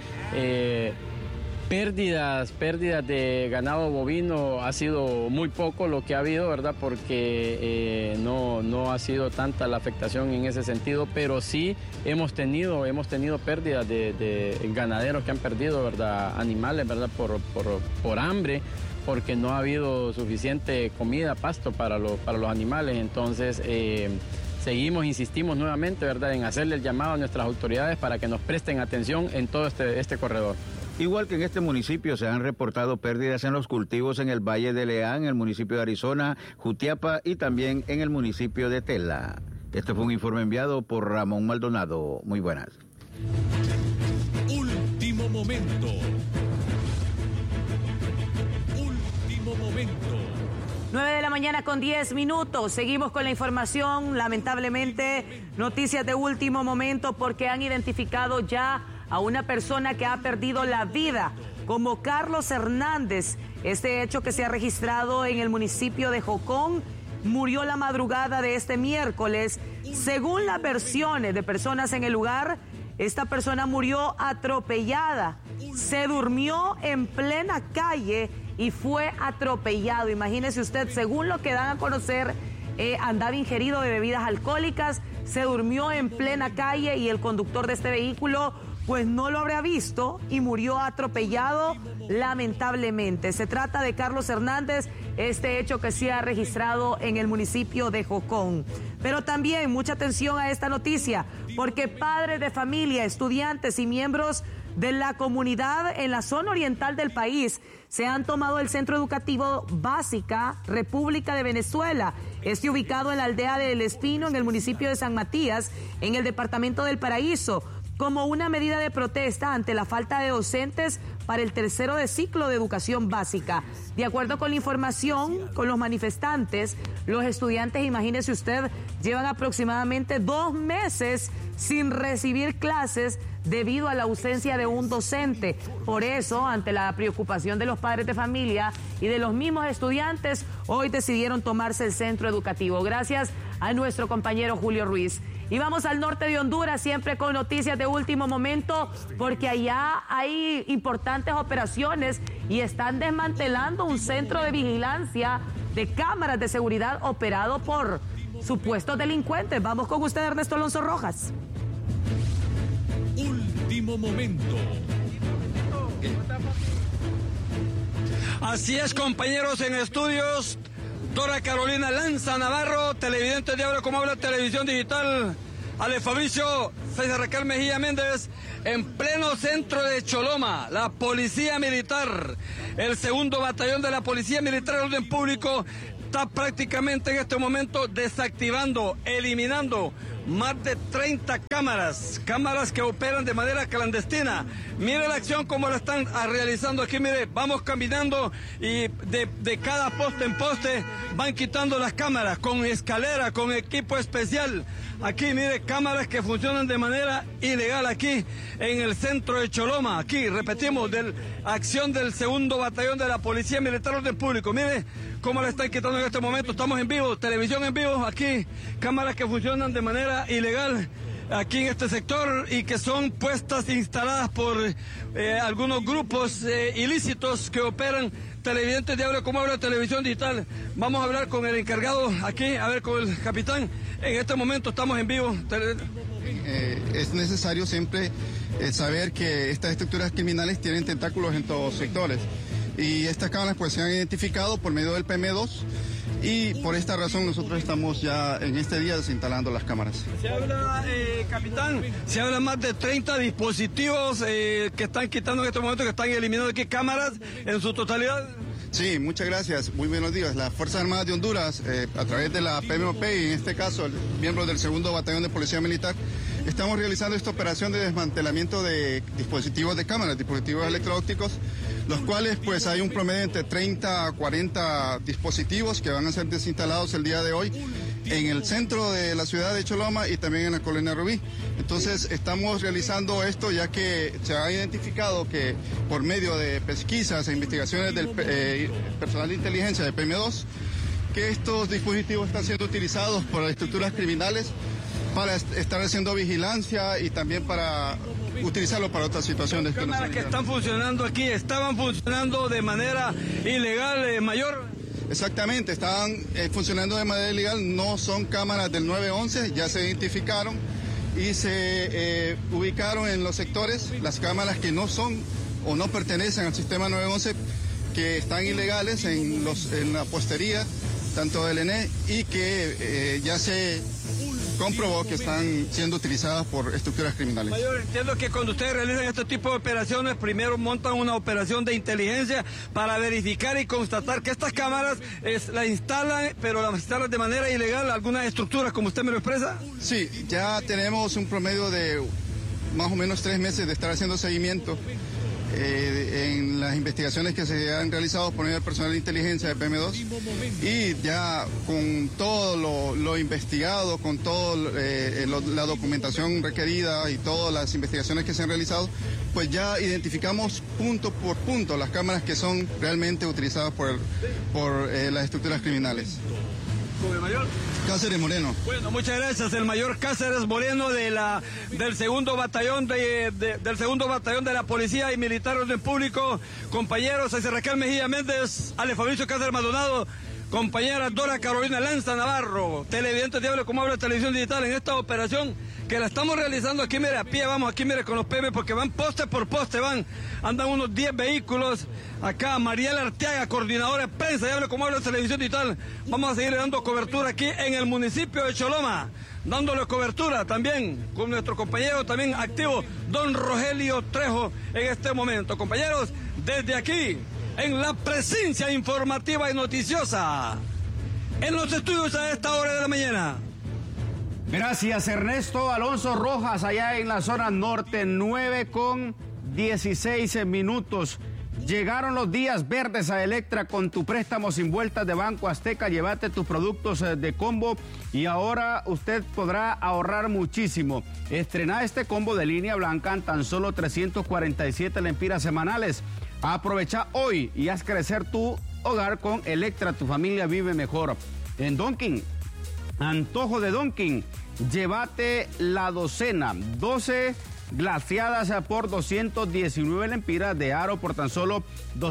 pérdidas de ganado bovino ha sido muy poco lo que ha habido, ¿verdad? Porque no ha sido tanta la afectación en ese sentido, pero sí hemos tenido pérdidas de ganaderos que han perdido, ¿verdad?, animales, ¿verdad?, por hambre, porque no ha habido suficiente comida, pasto para los animales. Entonces insistimos nuevamente, ¿verdad?, en hacerle el llamado a nuestras autoridades para que nos presten atención en todo este corredor. Igual que en este municipio se han reportado pérdidas en los cultivos en el Valle de Leán, en el municipio de Arizona, Jutiapa y también en el municipio de Tela. Este fue un informe enviado por Ramón Maldonado. Muy buenas. Último momento. Último momento. 9 de la mañana con 10 minutos. Seguimos con la información. Lamentablemente, noticias de último momento porque han identificado ya a una persona que ha perdido la vida, como Carlos Hernández. Este hecho que se ha registrado en el municipio de Jocón murió la madrugada de este miércoles. Según las versiones de personas en el lugar, esta persona murió atropellada. Se durmió en plena calle y fue atropellado. Imagínese usted, según lo que dan a conocer, andaba ingerido de bebidas alcohólicas, se durmió en plena calle y el conductor de este vehículo pues no lo habría visto y murió atropellado lamentablemente. Se trata de Carlos Hernández, este hecho que se ha registrado en el municipio de Jocón. Pero también mucha atención a esta noticia, porque padres de familia, estudiantes y miembros de la comunidad en la zona oriental del país se han tomado el Centro Educativo Básica República de Venezuela, ubicado en la aldea de El Espino, en el municipio de San Matías, en el departamento del Paraíso, como una medida de protesta ante la falta de docentes para el tercero de ciclo de educación básica. De acuerdo con la información, con los manifestantes, los estudiantes, imagínese usted, llevan aproximadamente 2 meses sin recibir clases debido a la ausencia de un docente. Por eso, ante la preocupación de los padres de familia y de los mismos estudiantes, hoy decidieron tomarse el centro educativo. Gracias a nuestro compañero Julio Ruiz. Y vamos al norte de Honduras, siempre con noticias de último momento, porque allá hay importantes operaciones y están desmantelando un centro de vigilancia de cámaras de seguridad operado por supuestos delincuentes. Vamos con usted, Ernesto Alonso Rojas. Último momento. Así es, compañeros en estudios. Dora Carolina Lanza Navarro, televidente de Habla Como Habla Televisión Digital. Ale Fabricio, César Raquel Mejía Méndez, en pleno centro de Choloma, la Policía Militar, el 2º Batallón de la Policía Militar de Orden Público, está prácticamente en este momento desactivando, eliminando más de 30 cámaras que operan de manera clandestina. Mire la acción como la están realizando aquí, mire, vamos caminando y de cada poste en poste van quitando las cámaras con escalera, con equipo especial. Aquí, mire, cámaras que funcionan de manera ilegal aquí en el centro de Choloma. Aquí, repetimos, acción del 2º Batallón de la Policía Militar de Orden Público. Mire cómo la están quitando en este momento. Estamos en vivo, televisión en vivo. Aquí, cámaras que funcionan de manera ilegal aquí en este sector y que son puestas, instaladas por algunos grupos ilícitos que operan. Televidentes de Habla Como Habla Televisión Digital. Vamos a hablar con el encargado aquí, a ver, con el capitán. En este momento estamos en vivo. Es necesario siempre saber que estas estructuras criminales tienen tentáculos en todos los sectores. Y estas cámaras pues se han identificado por medio del PM2 y por esta razón nosotros estamos ya en este día desinstalando las cámaras. Se habla, capitán, se habla más de 30 dispositivos que están quitando en este momento, que están eliminando aquí cámaras en su totalidad. Sí, muchas gracias. Muy buenos días. Las Fuerzas Armadas de Honduras, a través de la PMOP y en este caso el miembro del 2º Batallón de Policía Militar, estamos realizando esta operación de desmantelamiento de dispositivos de cámaras, dispositivos electro-ópticos, los cuales pues hay un promedio entre 30 a 40 dispositivos que van a ser desinstalados el día de hoy en el centro de la ciudad de Choloma y también en la Colonia Rubí. Entonces estamos realizando esto ya que se ha identificado que por medio de pesquisas e investigaciones del personal de inteligencia de PM2, que estos dispositivos están siendo utilizados por las estructuras criminales para estar haciendo vigilancia y también para utilizarlo para otras situaciones. Las cámaras que están funcionando aquí estaban funcionando de manera ilegal, mayor. Exactamente, estaban funcionando de manera ilegal, no son cámaras del 911, ya se identificaron y se ubicaron en los sectores las cámaras que no son o no pertenecen al sistema 911, que están ilegales en la postería, tanto del ENE, y que ya se comprobó que están siendo utilizadas por estructuras criminales. Mayor, entiendo que cuando ustedes realizan este tipo de operaciones, primero montan una operación de inteligencia para verificar y constatar que estas cámaras las instalan, pero las instalan de manera ilegal algunas estructuras, como usted me lo expresa. Sí, ya tenemos un promedio de más o menos 3 meses de estar haciendo seguimiento en las investigaciones que se han realizado por medio del personal de inteligencia de PM2, y ya con todo lo investigado, con toda la documentación requerida y todas las investigaciones que se han realizado, pues ya identificamos punto por punto las cámaras que son realmente utilizadas por las estructuras criminales. ¿Con el mayor? Cáceres Moreno. Bueno, muchas gracias. El mayor Cáceres Moreno del 2º Batallón del 2º Batallón de la Policía y Militar de Orden Público. Compañeros, César Raquel Mejía Méndez, Ale Fabricio Cáceres Maldonado, compañera Dora Carolina Lanza Navarro, televidente de Habla Como Habla Televisión Digital, en esta operación que la estamos realizando aquí, mire, a pie, vamos aquí, mire, con los PM, porque van poste por poste, andan unos 10 vehículos. Acá Mariela Arteaga, coordinadora de prensa de Habla Como Habla Televisión Digital. Vamos a seguir dando cobertura aquí en el municipio de Choloma, dándole cobertura también con nuestro compañero también activo, don Rogelio Trejo, en este momento. Compañeros, desde aquí, en la presencia informativa y noticiosa, en los estudios a esta hora de la mañana. Gracias, Ernesto Alonso Rojas, allá en la zona norte, 9:16 minutos. Llegaron los días verdes a Electra con tu préstamo sin vueltas de Banco Azteca. Llévate tus productos de combo y ahora usted podrá ahorrar muchísimo. Estrena este combo de línea blanca en tan solo 347 lempiras semanales. Aprovecha hoy y haz crecer tu hogar con Electra. Tu familia vive mejor. En Dunkin', antojo de Dunkin', llévate la docena, 12 glaciadas por 219 lempiras, de aro por tan solo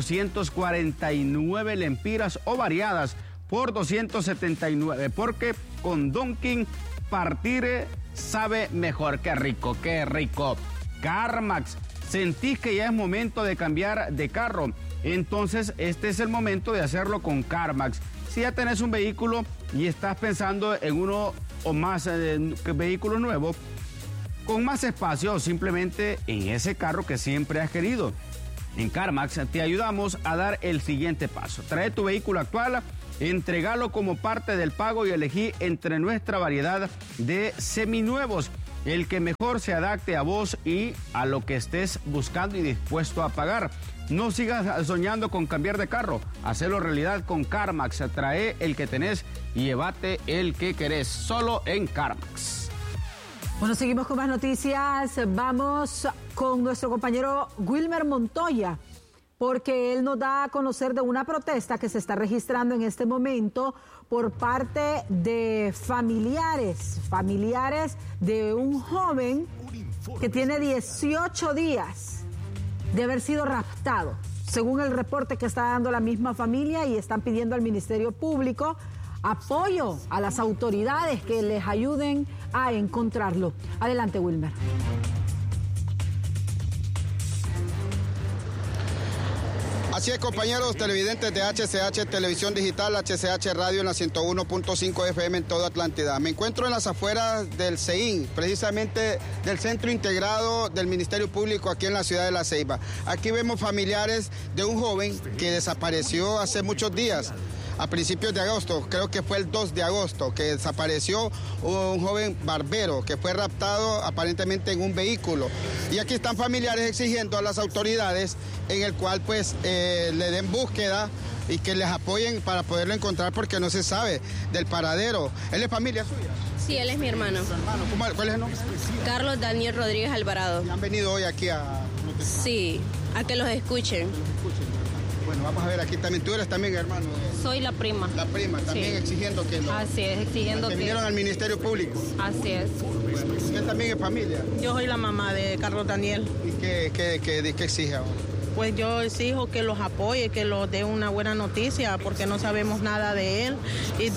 249 lempiras o variadas por 279, porque con Dunkin' partir sabe mejor. ¡Qué rico, qué rico! CarMax, ¿sentís que ya es momento de cambiar de carro? Entonces este es el momento de hacerlo con CarMax. Si ya tenés un vehículo y estás pensando en uno o más vehículos nuevos, con más espacio o simplemente en ese carro que siempre has querido, en CarMax te ayudamos a dar el siguiente paso. Trae tu vehículo actual, entregalo como parte del pago y elegí entre nuestra variedad de seminuevos, el que mejor se adapte a vos y a lo que estés buscando y dispuesto a pagar. No sigas soñando con cambiar de carro, hacelo realidad con CarMax. Trae el que tenés y llévate el que querés, solo en CarMax. Bueno, seguimos con más noticias. Vamos con nuestro compañero Wilmer Montoya, porque él nos da a conocer de una protesta que se está registrando en este momento por parte de familiares de un joven que tiene 18 días de haber sido raptado, según el reporte que está dando la misma familia, y están pidiendo al Ministerio Público apoyo a las autoridades que les ayuden a encontrarlo. Adelante, Wilmer. Así es, compañeros televidentes de HCH Televisión Digital, HCH Radio en la 101.5 FM en toda Atlántida. Me encuentro en las afueras del CEIN, precisamente del Centro Integrado del Ministerio Público aquí en la ciudad de La Ceiba. Aquí vemos familiares de un joven que desapareció hace muchos días. A principios de agosto, creo que fue el 2 de agosto, que desapareció un joven barbero que fue raptado aparentemente en un vehículo. Y aquí están familiares exigiendo a las autoridades en el cual pues le den búsqueda y que les apoyen para poderlo encontrar, porque no se sabe del paradero. ¿Él es familia suya? Sí, él es mi hermano. ¿Su hermano? ¿Cuál es el nombre? Carlos Daniel Rodríguez Alvarado. ¿Y han venido hoy aquí a...? Sí, a que los escuchen. Bueno, vamos a ver, aquí también, tú eres también hermano. Soy la prima. La prima, también sí. Exigiendo que lo... Así es, exigiendo que... vinieron al Ministerio Público. Así es. Bueno, ¿usted también es familia? Yo soy la mamá de Carlos Daniel. ¿Y qué exige ahora? Pues yo exijo que los apoye, que los dé una buena noticia, porque no sabemos nada de él. Y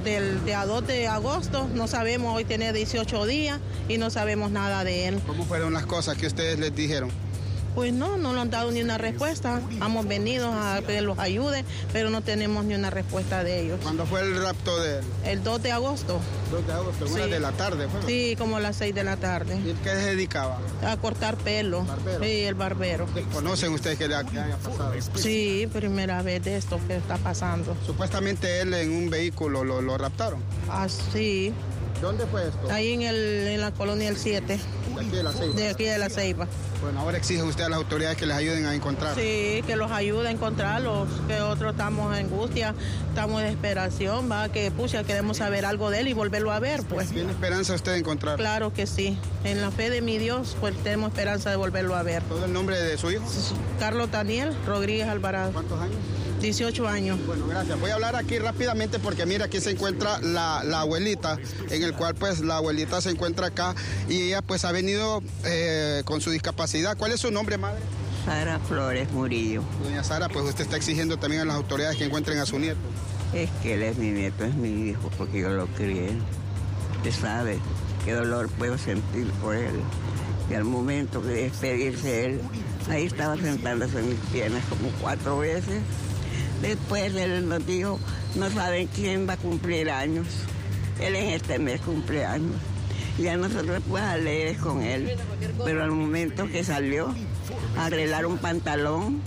de a 2 de agosto no sabemos, hoy tiene 18 días y no sabemos nada de él. ¿Cómo fueron las cosas que ustedes les dijeron? Pues no nos han dado ni una respuesta. Hemos venido a que los ayude, pero no tenemos ni una respuesta de ellos. ¿Cuándo fue el rapto de él? El 2 de agosto. 2 de agosto, sí. 1 de la tarde, ¿fue? Sí, como a las 6 de la tarde. ¿Y qué se dedicaba? A cortar pelo. ¿Barbero? Sí, el barbero. ¿Conocen ustedes que haya pasado? Sí, primera vez de esto que está pasando. Supuestamente él en un vehículo lo raptaron. Ah, sí. ¿Dónde fue esto? Ahí en la colonia El 7. ¿De aquí de La Ceiba? De aquí de La Ceiba. Bueno, ahora exige usted a las autoridades que les ayuden a encontrar. Sí, que los ayude a encontrarlos, que otros estamos en angustia, estamos en desesperación, va, que pucha, queremos saber algo de él y volverlo a ver, pues. ¿Tiene esperanza usted de encontrarlo? Claro que sí. En la fe de mi Dios, pues tenemos esperanza de volverlo a ver. ¿Todo el nombre de su hijo? Carlos Daniel Rodríguez Alvarado. ¿Cuántos años? 18 años. Bueno, gracias. Voy a hablar aquí rápidamente porque mira, aquí se encuentra la abuelita, en el cual pues la abuelita se encuentra acá y ella pues ha venido con su discapacidad. ¿Cuál es su nombre, madre? Sara Flores Murillo. Doña Sara, pues usted está exigiendo también a las autoridades que encuentren a su nieto. Es que él es mi nieto, es mi hijo, porque yo lo crié. Usted sabe qué dolor puedo sentir por él. Y al momento de despedirse él, ahí estaba sentándose en mis piernas como 4 veces. Después él nos dijo, no saben quién va a cumplir años. Él en este mes cumple años. Y a nosotros pues alegres con él. Pero al momento que salió a arreglar un pantalón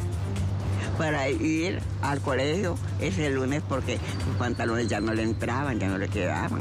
para ir al colegio ese lunes, porque los pantalones ya no le entraban, ya no le quedaban.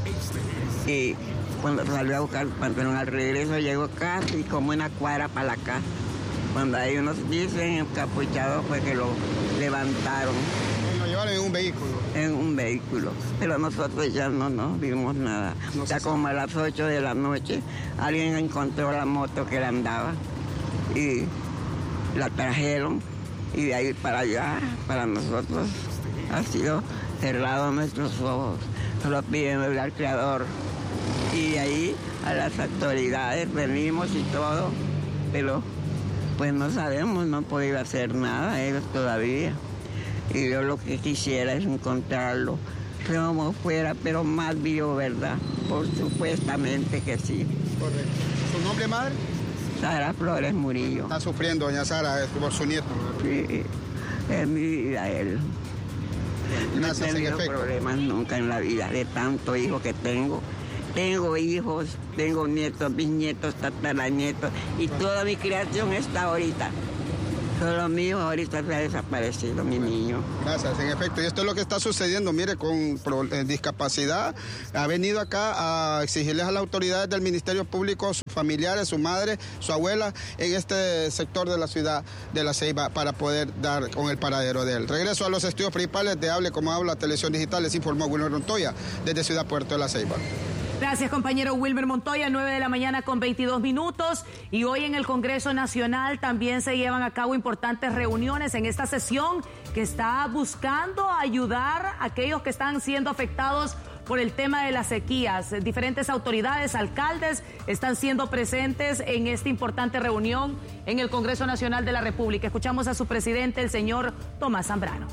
Y cuando salió a buscar el pantalón al regreso, llegó casi como una cuadra para la casa. Cuando hay unos dicen encapuchados fue que lo levantaron. ¿Lo llevaron en un vehículo? En un vehículo, pero nosotros ya no vimos nada. Ya como a las 8 de la noche alguien encontró la moto que él andaba y la trajeron, y de ahí para allá, para nosotros, ha sido cerrado nuestros ojos. Solo piden al Creador. Y de ahí a las autoridades venimos y todo, pero pues no sabemos, no han podido hacer nada ellos todavía. Y yo lo que quisiera es encontrarlo como fuera, pero más vivo, ¿verdad? Por supuestamente que sí. Correcto. ¿Su nombre, madre? Sara Flores Murillo. Está sufriendo, doña Sara, por su nieto, ¿verdad? Sí, es mi vida él. Gracias, no he tenido problemas nunca en la vida de tanto hijo que tengo. Tengo hijos, tengo nietos, bisnietos, tataranietos, y toda mi creación está ahorita. Solo mío ahorita se ha desaparecido mi niño. Gracias, en efecto. Y esto es lo que está sucediendo, mire, con discapacidad. Ha venido acá a exigirles a las autoridades del Ministerio Público, sus familiares, su madre, su abuela, en este sector de la ciudad de La Ceiba, para poder dar con el paradero de él. Regreso a los estudios principales de Hable Como Habla Televisión Digital, les informó Wilmer Montoya desde Ciudad Puerto de La Ceiba. Gracias, compañero Wilmer Montoya, 9 de la mañana con 22 minutos. Y hoy en el Congreso Nacional también se llevan a cabo importantes reuniones en esta sesión que está buscando ayudar a aquellos que están siendo afectados por el tema de las sequías. Diferentes autoridades, alcaldes están siendo presentes en esta importante reunión en el Congreso Nacional de la República. Escuchamos a su presidente, el señor Tomás Zambrano.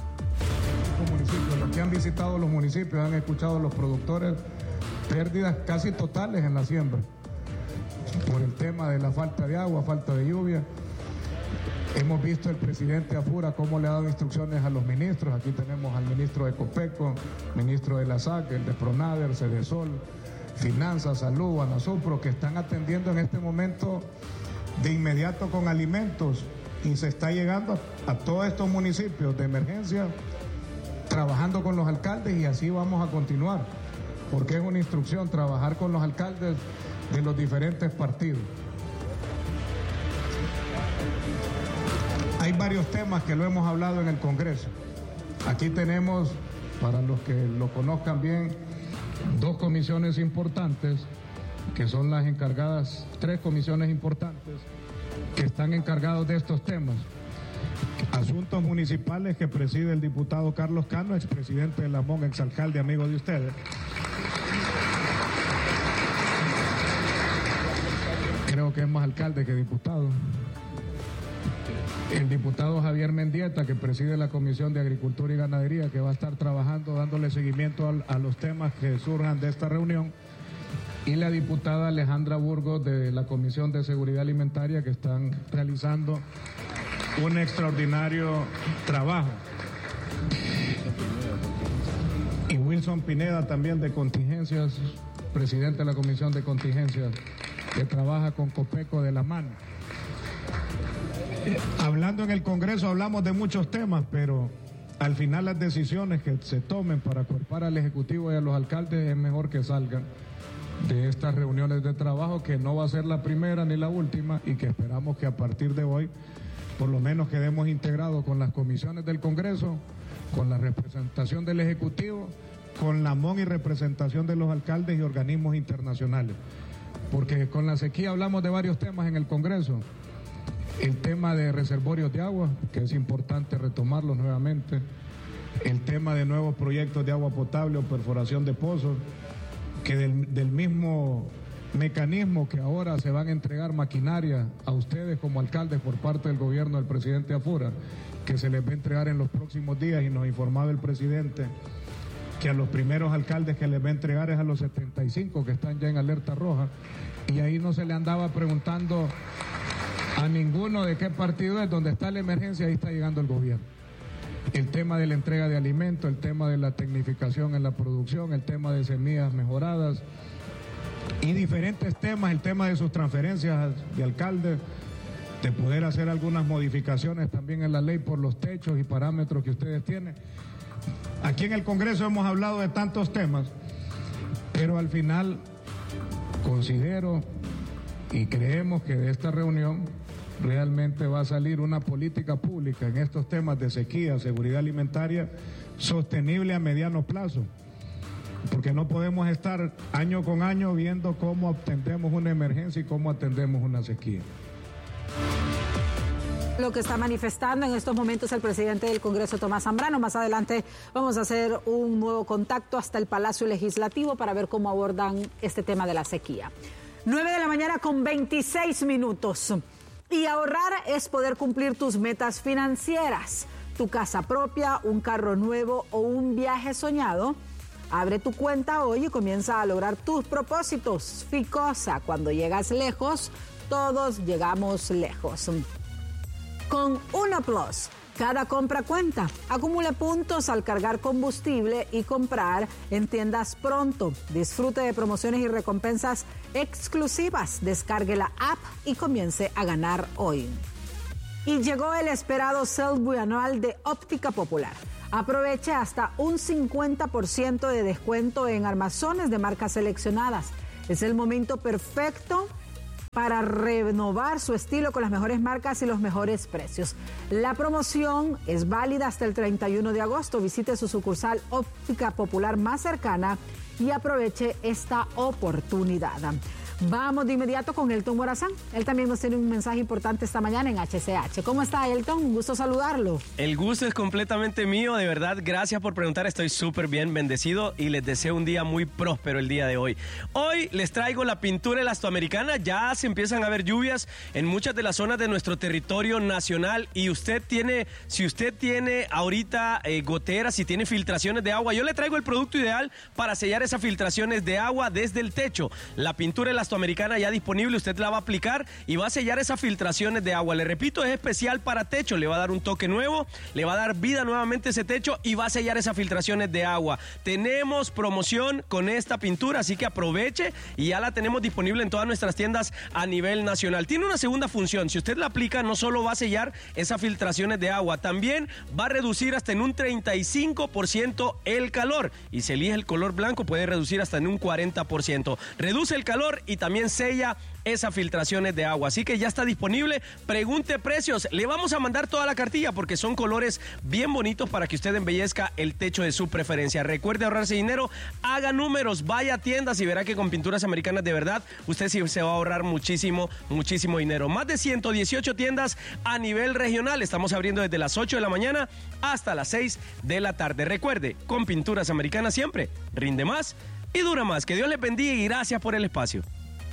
Los que han visitado los municipios han escuchado a los productores pérdidas casi totales en la siembra por el tema de la falta de agua, falta de lluvia. Hemos visto el presidente Afura cómo le ha dado instrucciones a los ministros. Aquí tenemos al ministro de Copeco, ministro de la SAC, el de Pronader, Cedesol, Finanzas, Salud, Anasupro, que están atendiendo en este momento de inmediato con alimentos, y se está llegando a todos estos municipios de emergencia, trabajando con los alcaldes, y así vamos a continuar, porque es una instrucción trabajar con los alcaldes de los diferentes partidos. Hay varios temas que lo hemos hablado en el Congreso. Aquí tenemos, para los que lo conozcan bien, dos comisiones importantes, que son las encargadas, tres comisiones importantes, que están encargados de estos temas. Asuntos municipales, que preside el diputado Carlos Cano, expresidente de la MON, exalcalde, amigo de ustedes. Creo que es más alcalde que diputado. El diputado Javier Mendieta, que preside la Comisión de Agricultura y Ganadería, que va a estar trabajando, dándole seguimiento a los temas que surjan de esta reunión. Y la diputada Alejandra Burgos, de la Comisión de Seguridad Alimentaria, que están realizando un extraordinario trabajo. Y Wilson Pineda, también de Contingencias, presidente de la Comisión de Contingencias, que trabaja con Copeco de la mano. Hablando en el Congreso hablamos de muchos temas, pero al final las decisiones que se tomen para acuerpar al Ejecutivo y a los alcaldes es mejor que salgan de estas reuniones de trabajo, que no va a ser la primera ni la última, y que esperamos que a partir de hoy por lo menos quedemos integrados con las comisiones del Congreso, con la representación del Ejecutivo, con la MON y representación de los alcaldes y organismos internacionales. Porque con la sequía hablamos de varios temas en el Congreso. El tema de reservorios de agua, que es importante retomarlos nuevamente. El tema de nuevos proyectos de agua potable o perforación de pozos, que del mismo mecanismo que ahora se van a entregar maquinaria a ustedes como alcaldes por parte del gobierno del presidente Afura, que se les va a entregar en los próximos días, y nos informaba el presidente que a los primeros alcaldes que les va a entregar es a los 75 que están ya en alerta roja, y ahí no se le andaba preguntando a ninguno de qué partido es. Donde está la emergencia, ahí está llegando el gobierno. El tema de la entrega de alimentos, el tema de la tecnificación en la producción, el tema de semillas mejoradas y diferentes temas, el tema de sus transferencias de alcalde, de poder hacer algunas modificaciones también en la ley por los techos y parámetros que ustedes tienen. Aquí en el Congreso hemos hablado de tantos temas, pero al final considero y creemos que de esta reunión realmente va a salir una política pública en estos temas de sequía, seguridad alimentaria, sostenible a mediano plazo. Porque no podemos estar año con año viendo cómo atendemos una emergencia y cómo atendemos una sequía. Lo que está manifestando en estos momentos el presidente del Congreso, Tomás Zambrano. Más adelante vamos a hacer un nuevo contacto hasta el Palacio Legislativo para ver cómo abordan este tema de la sequía. 9 de la mañana con 26 minutos. Y ahorrar es poder cumplir tus metas financieras. Tu casa propia, un carro nuevo o un viaje soñado. Abre tu cuenta hoy y comienza a lograr tus propósitos. Ficosa, cuando llegas lejos, todos llegamos lejos. Con Uno Plus, cada compra cuenta. Acumule puntos al cargar combustible y comprar en tiendas Pronto. Disfrute de promociones y recompensas exclusivas. Descargue la app y comience a ganar hoy. Y llegó el esperado sale bianual de Óptica Popular. Aproveche hasta un 50% de descuento en armazones de marcas seleccionadas. Es el momento perfecto para renovar su estilo con las mejores marcas y los mejores precios. La promoción es válida hasta el 31 de agosto. Visite su sucursal Óptica Popular más cercana y aproveche esta oportunidad. Vamos de inmediato con Elton Morazán. Él también nos tiene un mensaje importante esta mañana en HCH. ¿Cómo está, Elton? Un gusto saludarlo. El gusto es completamente mío, de verdad. Gracias por preguntar. Estoy súper bien, bendecido y les deseo un día muy próspero el día de hoy. Hoy les traigo la pintura elastoamericana. Ya se empiezan a ver lluvias en muchas de las zonas de nuestro territorio nacional y si usted tiene ahorita goteras, si tiene filtraciones de agua, yo le traigo el producto ideal para sellar esas filtraciones de agua desde el techo. La pintura elastoamericana ya disponible, usted la va a aplicar y va a sellar esas filtraciones de agua. Le repito, es especial para techo, le va a dar un toque nuevo, le va a dar vida nuevamente a ese techo y va a sellar esas filtraciones de agua. Tenemos promoción con esta pintura, así que aproveche y ya la tenemos disponible en todas nuestras tiendas a nivel nacional. Tiene una segunda función, si usted la aplica no solo va a sellar esas filtraciones de agua, también va a reducir hasta en un 35% el calor y si elige el color blanco puede reducir hasta en un 40%. Reduce el calor y también sella esas filtraciones de agua. Así que ya está disponible. Pregunte precios. Le vamos a mandar toda la cartilla porque son colores bien bonitos para que usted embellezca el techo de su preferencia. Recuerde ahorrarse dinero. Haga números. Vaya a tiendas y verá que con Pinturas Americanas de verdad usted sí se va a ahorrar muchísimo, muchísimo dinero. Más de 118 tiendas a nivel regional. Estamos abriendo desde las 8 de la mañana hasta las 6 de la tarde. Recuerde, con Pinturas Americanas siempre rinde más y dura más. Que Dios les bendiga y gracias por el espacio.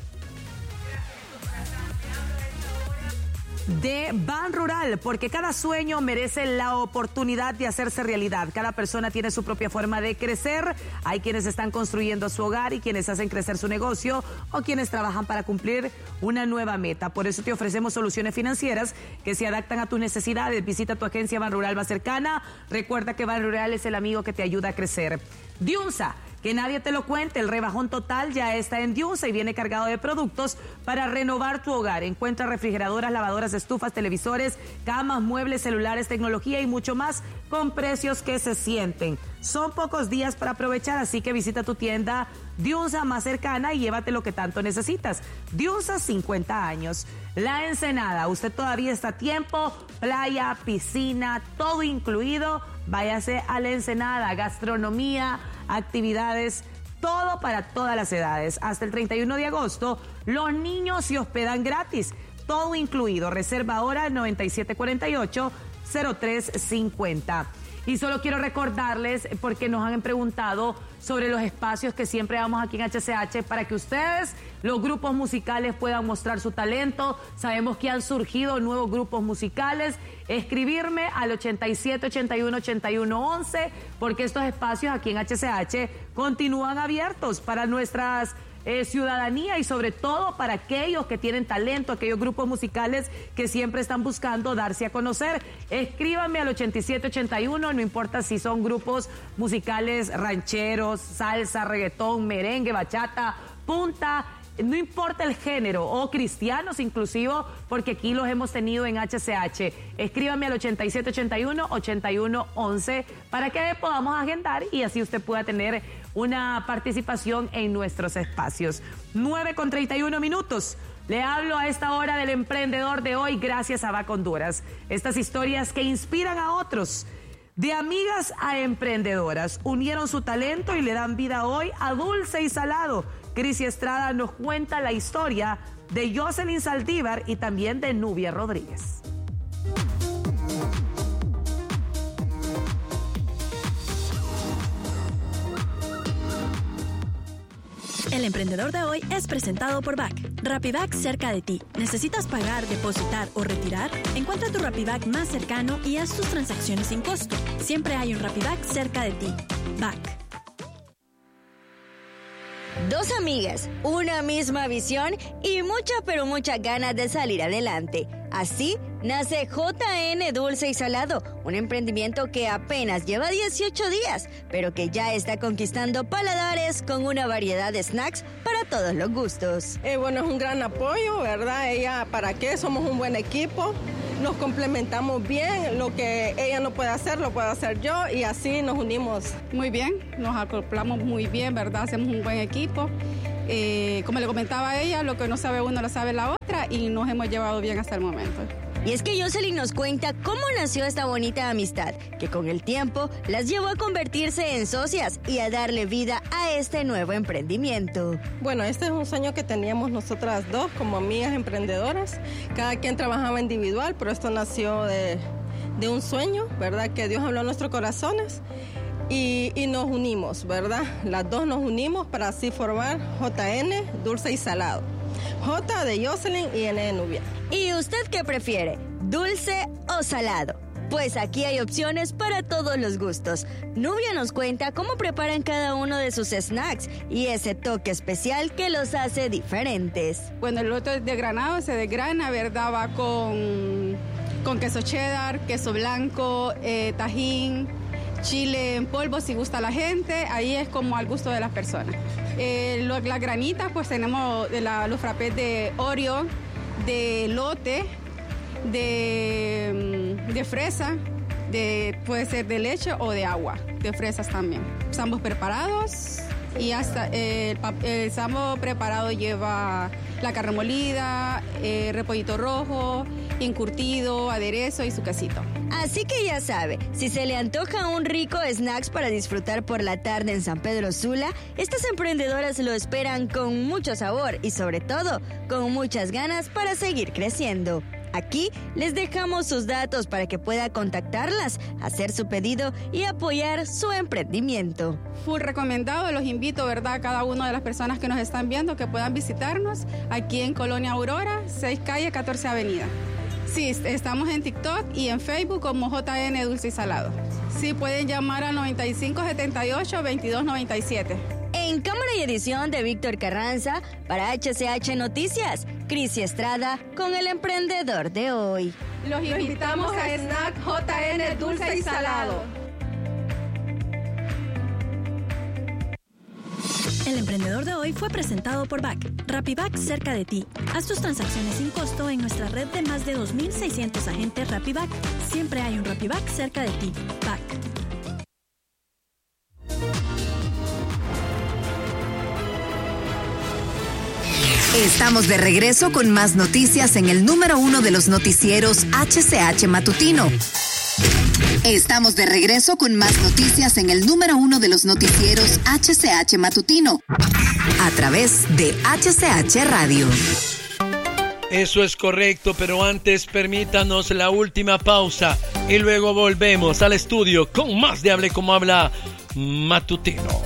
De Ban Rural, porque cada sueño merece la oportunidad de hacerse realidad. Cada persona tiene su propia forma de crecer. Hay quienes están construyendo su hogar y quienes hacen crecer su negocio o quienes trabajan para cumplir una nueva meta. Por eso te ofrecemos soluciones financieras que se adaptan a tus necesidades. Visita tu agencia Ban Rural más cercana. Recuerda que Ban Rural es el amigo que te ayuda a crecer. Diunsa, que nadie te lo cuente, el rebajón total ya está en Diunsa y viene cargado de productos para renovar tu hogar. Encuentra refrigeradoras, lavadoras, estufas, televisores, camas, muebles, celulares, tecnología y mucho más con precios que se sienten. Son pocos días para aprovechar, así que visita tu tienda Diunsa más cercana y llévate lo que tanto necesitas. Diunsa, 50 años. La Ensenada, usted todavía está a tiempo, playa, piscina, todo incluido. Váyase a La Ensenada, gastronomía, actividades, todo para todas las edades. Hasta el 31 de agosto, los niños se hospedan gratis, todo incluido. Reserva ahora al 9748-0350. Y solo quiero recordarles, porque nos han preguntado sobre los espacios que siempre damos aquí en HCH para que ustedes, los grupos musicales, puedan mostrar su talento. Sabemos que han surgido nuevos grupos musicales. Escribirme al 8781-8111, porque estos espacios aquí en HCH continúan abiertos para nuestras ciudadanía y sobre todo para aquellos que tienen talento, aquellos grupos musicales que siempre están buscando darse a conocer. Escríbanme al 8781, no importa si son grupos musicales rancheros, salsa, reggaetón, merengue, bachata, punta, no importa el género, o cristianos inclusive, porque aquí los hemos tenido en HCH. Escríbame al 8781-8111 para que podamos agendar y así usted pueda tener una participación en nuestros espacios. 9:31. Le hablo a esta hora del emprendedor de hoy gracias a BAC Honduras. Estas historias que inspiran a otros. De amigas a emprendedoras, unieron su talento y le dan vida hoy a dulce y salado. Cris Estrada nos cuenta la historia de Jocelyn Saldívar y también de Nubia Rodríguez. El emprendedor de hoy es presentado por BAC. RappiBac cerca de ti. ¿Necesitas pagar, depositar o retirar? Encuentra tu RappiBac más cercano y haz tus transacciones sin costo. Siempre hay un RappiBac cerca de ti. BAC. Dos amigas, una misma visión y muchas ganas de salir adelante. Así nace JN Dulce y Salado, un emprendimiento que apenas lleva 18 días, pero que ya está conquistando paladares con una variedad de snacks para todos los gustos. Bueno, es un gran apoyo, ¿verdad? Ella, ¿para qué? Somos un buen equipo, nos complementamos bien, lo que ella no puede hacer, lo puedo hacer yo y así nos unimos. Muy bien, nos acoplamos muy bien, ¿verdad? Hacemos un buen equipo. Como le comentaba a ella, lo que no sabe uno lo sabe la otra y nos hemos llevado bien hasta el momento. Y es que Jocelyn nos cuenta cómo nació esta bonita amistad, que con el tiempo las llevó a convertirse en socias y a darle vida a este nuevo emprendimiento. Bueno, este es un sueño que teníamos nosotras dos como amigas emprendedoras. Cada quien trabajaba individual, pero esto nació de un sueño, ¿verdad? Que Dios habló a nuestros corazones. Y nos unimos, ¿verdad? Las dos nos unimos para así formar JN Dulce y Salado. J de Jocelyn y N de Nubia. ¿Y usted qué prefiere? ¿Dulce o salado? Pues aquí hay opciones para todos los gustos. Nubia nos cuenta cómo preparan cada uno de sus snacks y ese toque especial que los hace diferentes. Bueno, el otro es desgranado, se desgrana, ¿verdad? Va con queso cheddar, queso blanco, tajín, chile en polvo si gusta la gente, ahí es como al gusto de las personas. Las granitas, pues tenemos los frappés de Oreo, de elote, de fresa, puede ser de leche o de agua, de fresas también. Ambos preparados y hasta el sambo preparado lleva la carne molida, repollito rojo, encurtido, aderezo y su quesito. Así que ya sabe, si se le antoja un rico snacks para disfrutar por la tarde en San Pedro Sula, estas emprendedoras lo esperan con mucho sabor y sobre todo con muchas ganas para seguir creciendo. Aquí les dejamos sus datos para que pueda contactarlas, hacer su pedido y apoyar su emprendimiento. Full recomendado, los invito, ¿verdad?, a cada una de las personas que nos están viendo que puedan visitarnos aquí en Colonia Aurora, 6 calle 14 avenida. Sí, estamos en TikTok y en Facebook como JN Dulce y Salado. Sí, pueden llamar al 9578-2297. En cámara y edición de Víctor Carranza, para HCH Noticias, Cris Estrada con el emprendedor de hoy. Los invitamos a Snack JN Dulce y Salado. El emprendedor de hoy fue presentado por BAC. RappiBac cerca de ti. Haz tus transacciones sin costo en nuestra red de más de 2.600 agentes RappiBac. Siempre hay un RappiBac cerca de ti. BAC. Estamos de regreso con más noticias en el número 1 de los noticieros HCH Matutino. Estamos de regreso con más noticias en el número 1 de los noticieros HCH Matutino. A través de HCH Radio. Eso es correcto, pero antes permítanos la última pausa y luego volvemos al estudio con más de Hable Como Habla Matutino.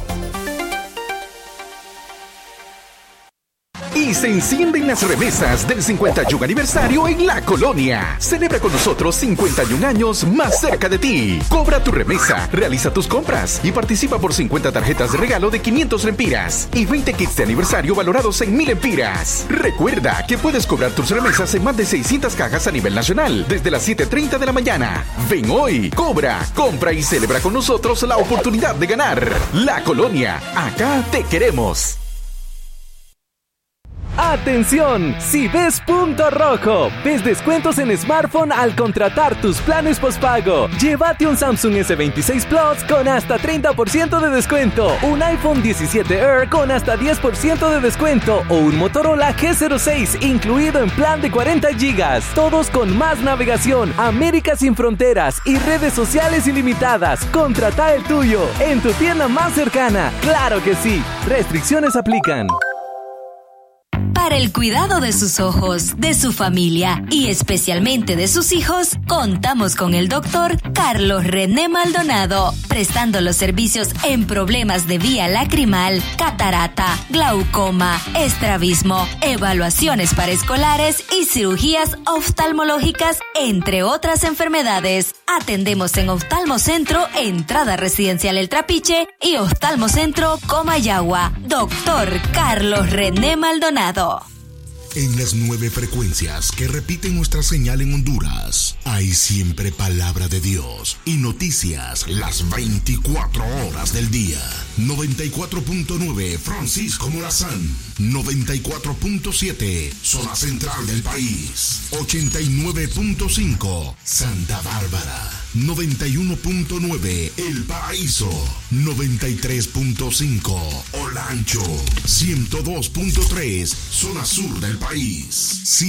Y se encienden las remesas del 51 aniversario en La Colonia. Celebra con nosotros 51 años más cerca de ti. Cobra tu remesa, realiza tus compras y participa por 50 tarjetas de regalo de 500 lempiras y 20 kits de aniversario valorados en 1000 lempiras. Recuerda que puedes cobrar tus remesas en más de 600 cajas a nivel nacional desde las 7:30 de la mañana. Ven hoy, cobra, compra y celebra con nosotros la oportunidad de ganar. La Colonia, acá te queremos. ¡Atención! Si ves punto rojo, ves descuentos en smartphone al contratar tus planes postpago. Llévate un Samsung S26 Plus con hasta 30% de descuento, un iPhone 17 Air con hasta 10% de descuento o un Motorola G06 incluido en plan de 40 GB. Todos con más navegación, América sin fronteras y redes sociales ilimitadas. Contrata el tuyo en tu tienda más cercana. ¡Claro que sí! Restricciones aplican. Para el cuidado de sus ojos, de su familia y especialmente de sus hijos, contamos con el doctor Carlos René Maldonado, prestando los servicios en problemas de vía lacrimal, catarata, glaucoma, estrabismo, evaluaciones para escolares y cirugías oftalmológicas, entre otras enfermedades. Atendemos en Oftalmocentro, Entrada Residencial El Trapiche y Oftalmocentro Comayagua. Doctor Carlos René Maldonado. En las 9 frecuencias que repiten nuestra señal en Honduras, hay siempre palabra de Dios y noticias las 24 horas del día. 94.9 Francisco Morazán, 94.7 zona central del país, 89.5 Santa Bárbara, 91.9 El Paraíso, 93.5 Olancho, 102.3 zona sur del país.